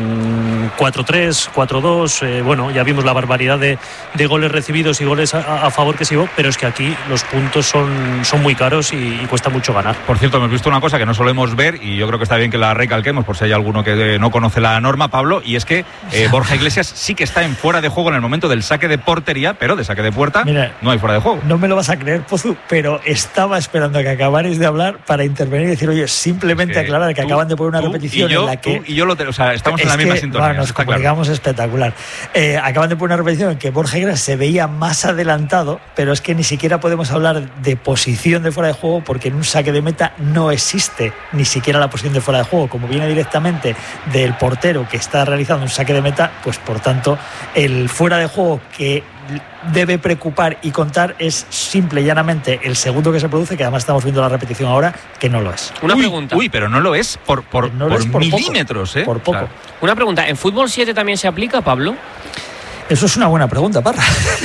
con cuatro tres, cuatro dos. Eh, bueno, ya vimos la barbaridad de, de goles recibidos y goles a, a favor que se llevó, pero es que aquí los puntos son, son muy caros y, y cuesta mucho ganar. Por cierto, hemos visto una cosa que no solemos ver y yo creo que está bien que la recalquemos por si hay alguno que no conoce la norma, Pablo, y es que eh, Borja Iglesias sí que está en fuera de juego en el momento del saque de portería, pero de saque de puerta Mira, no hay fuera de juego. No me lo vas a creer, Pozu, pero estaba esperando a que acabarais de hablar para intervenir y decir, oye, simplemente sí, aclarar que tú, acaban de poner una repetición y yo, en la que... Tú y yo lo te, o sea, estamos en la misma que, sintonía. Bueno, nos comunicamos claro. espectacular. Eh, acaban de poner una repetición en que Borja Iglesias se veía más adelantado, pero es que ni siquiera podemos hablar de posición de fuera de juego porque en un saque de meta no existe ni siquiera la posición de fuera de juego. Como viene directamente del portero que está realizando un saque de meta, pues por tanto el fuera de juego que debe preocupar y contar es simple y llanamente el segundo que se produce, que además estamos viendo la repetición ahora, que no lo es. Una uy, pregunta. Uy, pero no lo es por, por, no por, es por milímetros, poco, ¿eh? Por poco. O sea, una pregunta, ¿en fútbol siete también se aplica, Pablo? Eso es una buena pregunta, Parra.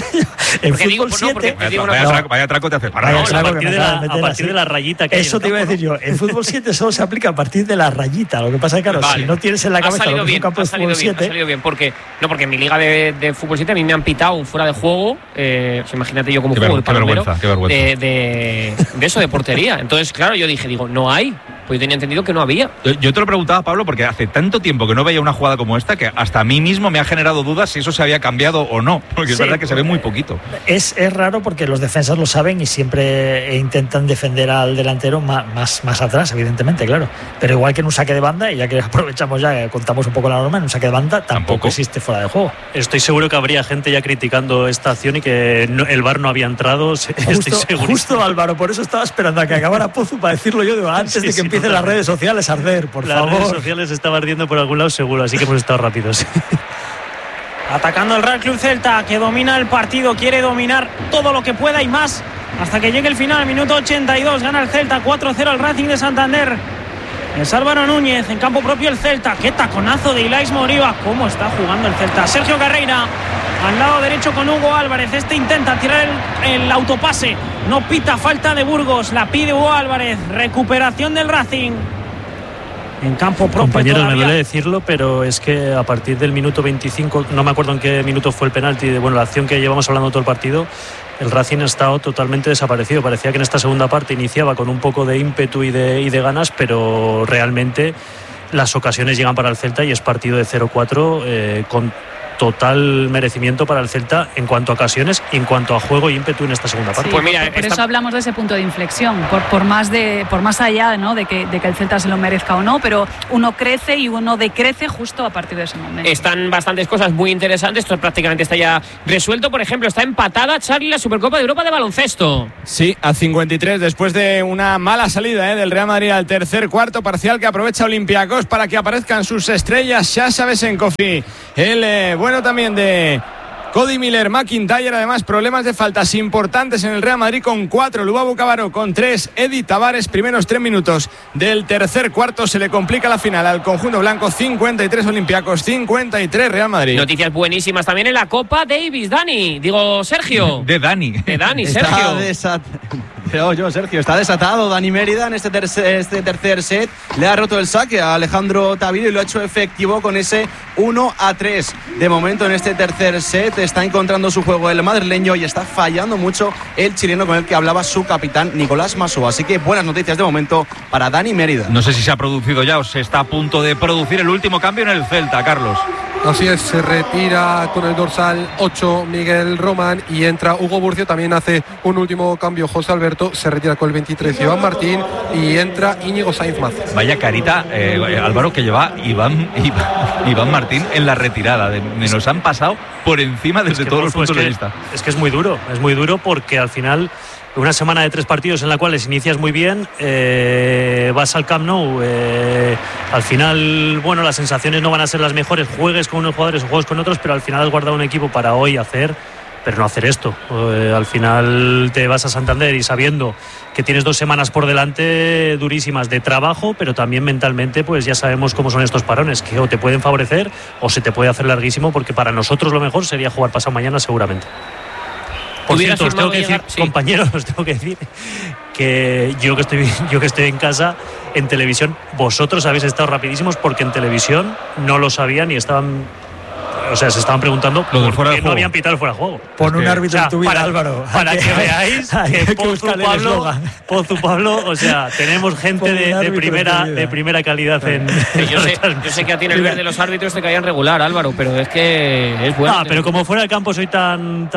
En porque digo, fútbol siete, no, digo vaya, no, traco, vaya traco te hace parar. No, a partir, de la, a partir de la rayita que eso te iba a decir yo. En fútbol siete solo se aplica a partir de la rayita. Lo que pasa es que, claro, vale. si no tienes en la cabeza lo que es un campo de fútbol siete. Ha salido bien, porque, no, porque en mi liga de, de fútbol siete a mí me han pitado un fuera de juego. Eh, pues imagínate yo como qué juego ver, el qué vergüenza, qué vergüenza. De, de, de eso, de portería. Entonces, claro, yo dije, digo, no hay. Pues yo tenía entendido que no había. Yo, yo te lo preguntaba, Pablo, porque hace tanto tiempo que no veía una jugada como esta que hasta a mí mismo me ha generado dudas si eso se había cambiado o no. Porque sí, es verdad que se ve muy poquito. Es, es raro porque los defensas lo saben y siempre intentan defender al delantero más, más, más atrás, evidentemente, claro. Pero igual que en un saque de banda, y ya que aprovechamos ya, contamos un poco la norma, en un saque de banda tampoco, ¿Tampoco? existe fuera de juego. Estoy seguro que habría gente ya criticando esta acción y que no, el V A R no había entrado. Justo, justo, Álvaro, por eso estaba esperando a que acabara Pozu para decirlo yo digo, antes sí, de que sí, empiecen las redes sociales a arder, por las favor. Las redes sociales estaba ardiendo por algún lado seguro, así que hemos estado rápidos. Atacando el Real Club Celta, que domina el partido, quiere dominar todo lo que pueda y más hasta que llegue el final. Minuto ochenta y dos, gana el Celta cuatro cero al Racing de Santander. Es Álvaro Núñez en campo propio el Celta. Qué taconazo de Ilaix Moriba. Cómo está jugando el Celta. Sergio Carreira al lado derecho con Hugo Álvarez. Este intenta tirar el, el autopase. No pita falta de Burgos. La pide Hugo Álvarez. Recuperación del Racing. En campo propio. Compañeros, todavía. me duele decirlo, pero es que a partir del minuto veinticinco, no me acuerdo en qué minuto fue el penalti, de, bueno, la acción que llevamos hablando todo el partido, el Racing ha estado totalmente desaparecido. Parecía que en esta segunda parte iniciaba con un poco de ímpetu y de, y de ganas, pero realmente las ocasiones llegan para el Celta y es partido de cero cuatro eh, con total merecimiento para el Celta en cuanto a ocasiones y en cuanto a juego y ímpetu en esta segunda parte. Sí, pues mira, por, por esta... eso hablamos de ese punto de inflexión, por, por más de por más allá, ¿no?, de que, de que el Celta se lo merezca o no, pero uno crece y uno decrece justo a partir de ese momento. Están bastantes cosas muy interesantes, esto prácticamente está ya resuelto. Por ejemplo, está empatada, Charlie, la Supercopa de Europa de baloncesto. Sí, a cincuenta y tres después de una mala salida eh, del Real Madrid al tercer cuarto, parcial que aprovecha Olympiacos para que aparezcan sus estrellas. Sasha Besenkofi, el eh, bueno también de Cody Miller, McIntyre, además problemas de faltas importantes en el Real Madrid con cuatro, Lubabu Cabaró con tres, Eddie Tavares, primeros tres minutos del tercer cuarto, se le complica la final al conjunto blanco. Cincuenta y tres Olympiacos, cincuenta y tres Real Madrid. Noticias buenísimas también en la Copa Davis, Dani, digo Sergio. De Dani. De Dani, Sergio. Desat... Yo, yo, Sergio, está desatado Dani Mérida en este tercer, este tercer set. Le ha roto el saque a Alejandro Tavilo y lo ha hecho efectivo con ese uno a tres. De momento en este tercer set está encontrando su juego el madrileño y está fallando mucho el chileno con el que hablaba su capitán Nicolás Masó. Así que buenas noticias de momento para Dani Mérida. No sé si se ha producido ya o se está a punto de producir el último cambio en el Celta, Carlos. Así es, se retira con el dorsal ocho Miguel Román y entra Hugo Burcio. También hace un último cambio José Alberto, se retira con el veintitrés Iván Martín y entra Íñigo Sainz Maz. Vaya carita, eh, Álvaro, que lleva Iván, Iván, Iván Martín en la retirada. De, me nos han pasado por encima desde todos los puntos es que, de vista. Es que es muy duro, es muy duro porque al final una semana de tres partidos en la cuales inicias muy bien, eh, vas al Camp Nou, eh, al final, bueno, las sensaciones no van a ser las mejores, juegues con unos jugadores o juegues con otros, pero al final has guardado un equipo para hoy hacer, pero no hacer esto. Eh, al final te vas a Santander y sabiendo que tienes dos semanas por delante durísimas de trabajo, pero también mentalmente, pues ya sabemos cómo son estos parones, que o te pueden favorecer o se te puede hacer larguísimo, porque para nosotros lo mejor sería jugar pasado mañana seguramente. Por cierto, os tengo que decir, sí. compañeros, os tengo que decir que yo que estoy yo que estoy en casa, en televisión, vosotros habéis estado rapidísimos porque en televisión no lo sabían y estaban, o sea, se estaban preguntando por qué no habían pitado el fuera de juego. Pon un árbitro o sea, en tu vida, para, Álvaro. Para que, que veáis que, que Pozu Pablo, Pozu Pablo, o sea, tenemos gente de, de primera de primera calidad en. Yo sé, yo sé que a ti en el verde los árbitros te caían regular, Álvaro, pero es que es bueno. Ah, pero como fuera del campo soy tan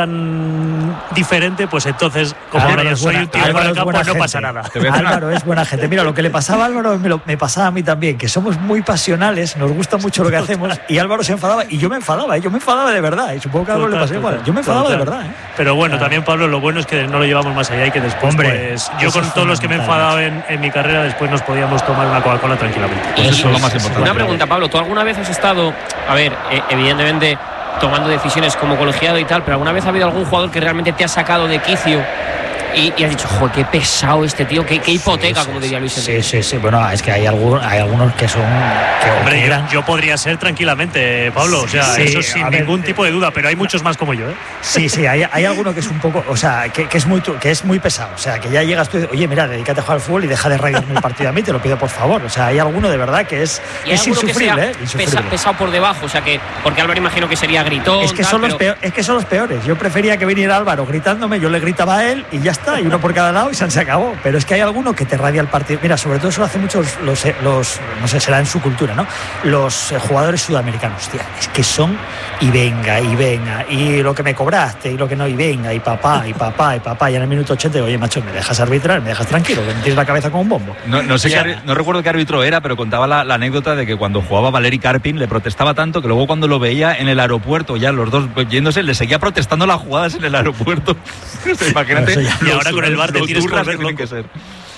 tan diferente, pues entonces, como Álvaro ahora yo soy buena, un tío fuera del campo, no gente. Pasa nada. Álvaro es buena gente. Mira, lo que le pasaba a Álvaro me, lo, me pasaba a mí también, que somos muy pasionales, nos gusta mucho lo que hacemos, y Álvaro se enfadaba, y yo me enfadaba, ¿eh? yo me enfadaba de verdad, y supongo que a Álvaro le pasó igual. Yo me enfadaba total. de verdad. ¿eh? Pero bueno, claro. También, Pablo, lo bueno es que no lo llevamos más allá y que después, Hombre, pues, yo con todos los que me he enfadado en, en mi carrera, después nos podíamos tomar una Coca-Cola tranquilamente. Pues eso, eso es lo más importante. Una pregunta, Pablo, ¿tú alguna vez has estado, a ver, eh, evidentemente tomando decisiones como colegiado y tal, pero alguna vez ha habido algún jugador que realmente te ha sacado de quicio y, y has dicho, joder, qué pesado este tío, qué, qué hipoteca, sí, como diría Luis Enrique? Sí, sí, sí, bueno, es que hay, algún, hay algunos que son... Que, Hombre, yo, yo podría ser tranquilamente, Pablo, o sea, sí, eso sin ningún ver, tipo de duda, pero hay muchos más como yo, ¿eh? Sí, sí, hay, hay alguno que es un poco, o sea, que, que, es muy, que es muy pesado, o sea, que ya llegas tú y dices, oye, mira, dedícate a jugar al fútbol y deja de rayarme el partido a mí, te lo pido por favor, o sea, hay alguno de verdad que es, es insufrible, ¿eh? Insufrible. Pesa, pesado por debajo, o sea, que, porque Álvaro imagino que sería gritón. Es que, tal, son pero... los peor, es que son los peores, yo prefería que viniera Álvaro gritándome, yo le gritaba a él y ya está, y uno por cada lado y se acabó, pero es que hay alguno que te radia el partido. Mira, sobre todo eso lo hacen muchos los, los no sé, será en su cultura, ¿no? Los eh, jugadores sudamericanos, tía, es que son y venga, y venga, y lo que me cobraste, y lo que no, y venga, y papá, y papá, y papá, y en el minuto ochenta, oye, macho, me dejas arbitrar, me dejas tranquilo, que me tienes la cabeza como un bombo. No, no sé, qué, no recuerdo qué árbitro era, pero contaba la, la anécdota de que cuando jugaba Valeri Karpin le protestaba tanto que luego cuando lo veía en el aeropuerto, ya los dos yéndose, le seguía protestando las jugadas en el aeropuerto. Imagínate. Y ahora con el V A R te tienes que volver loco. Que ser.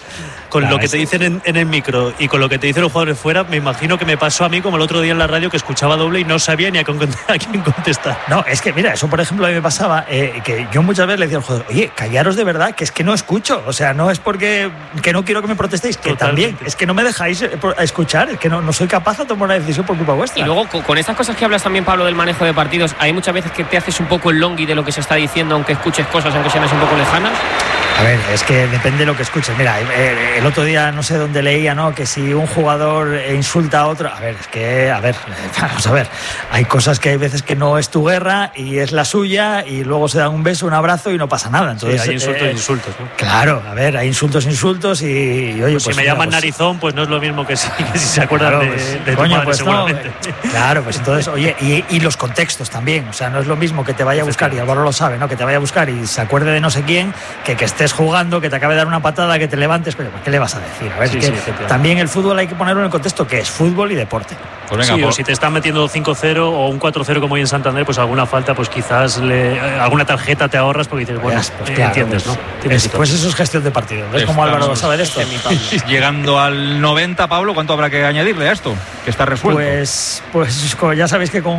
con Claro, lo que es- te dicen en, en el micro y con lo que te dicen los jugadores fuera, me imagino que me pasó a mí como el otro día en la radio, que escuchaba doble y no sabía ni a, con- a quién contestar. No, es que mira, eso por ejemplo a mí me pasaba, eh, que yo muchas veces le decía al jugador, oye, callaros de verdad, que es que no escucho, o sea, no es porque que no quiero que me protestéis, que Totalmente. también, es que no me dejáis eh, por- escuchar, es que no, no soy capaz de tomar una decisión por culpa vuestra. Y luego, co- con estas cosas que hablas también, Pablo, del manejo de partidos, hay muchas veces que te haces un poco el longui de lo que se está diciendo, aunque escuches cosas, aunque sean así un poco lejanas. A ver, es que depende de lo que escuches. Mira, eh, el otro día no sé dónde leía, ¿no? Que si un jugador insulta a otro, a ver, es que, a ver, vamos a ver, hay cosas que hay veces que no es tu guerra y es la suya y luego se dan un beso, un abrazo y no pasa nada. Entonces, Sí, hay insultos eh, e insultos, ¿no? Claro, a ver, hay insultos, insultos y, y, oye, Pues pues si me mira, llaman pues- narizón, pues no es lo mismo que si, que si se acuerdan Claro, de, pues, de tu coño, madre, pues no, seguramente. Claro, pues entonces, oye, y, y los contextos también, o sea, no es lo mismo que te vaya a buscar, y Álvaro lo sabe, ¿no? Que te vaya a buscar y se acuerde de no sé quién, que que estés jugando, que te acabe de dar una patada, que te levantes, pero ¿qué le vas a decir? A ver, Sí, es sí, que efectivamente. también el fútbol hay que ponerlo en el contexto que es fútbol y deporte. Pues sí, o si te están metiendo cinco cero o un cuatro cero como hoy en Santander, pues alguna falta, pues quizás le, eh, alguna tarjeta te ahorras porque dices, bueno, Pues eh, claro, entiendes, pues, ¿no? Tienes es- que- pues eso es gestión de partido. ¿Ves cómo Álvaro Estamos sabe de esto? Llegando al noventa, Pablo, ¿cuánto habrá que añadirle a esto? Que está resuelto. Pues, pues como ya sabéis que con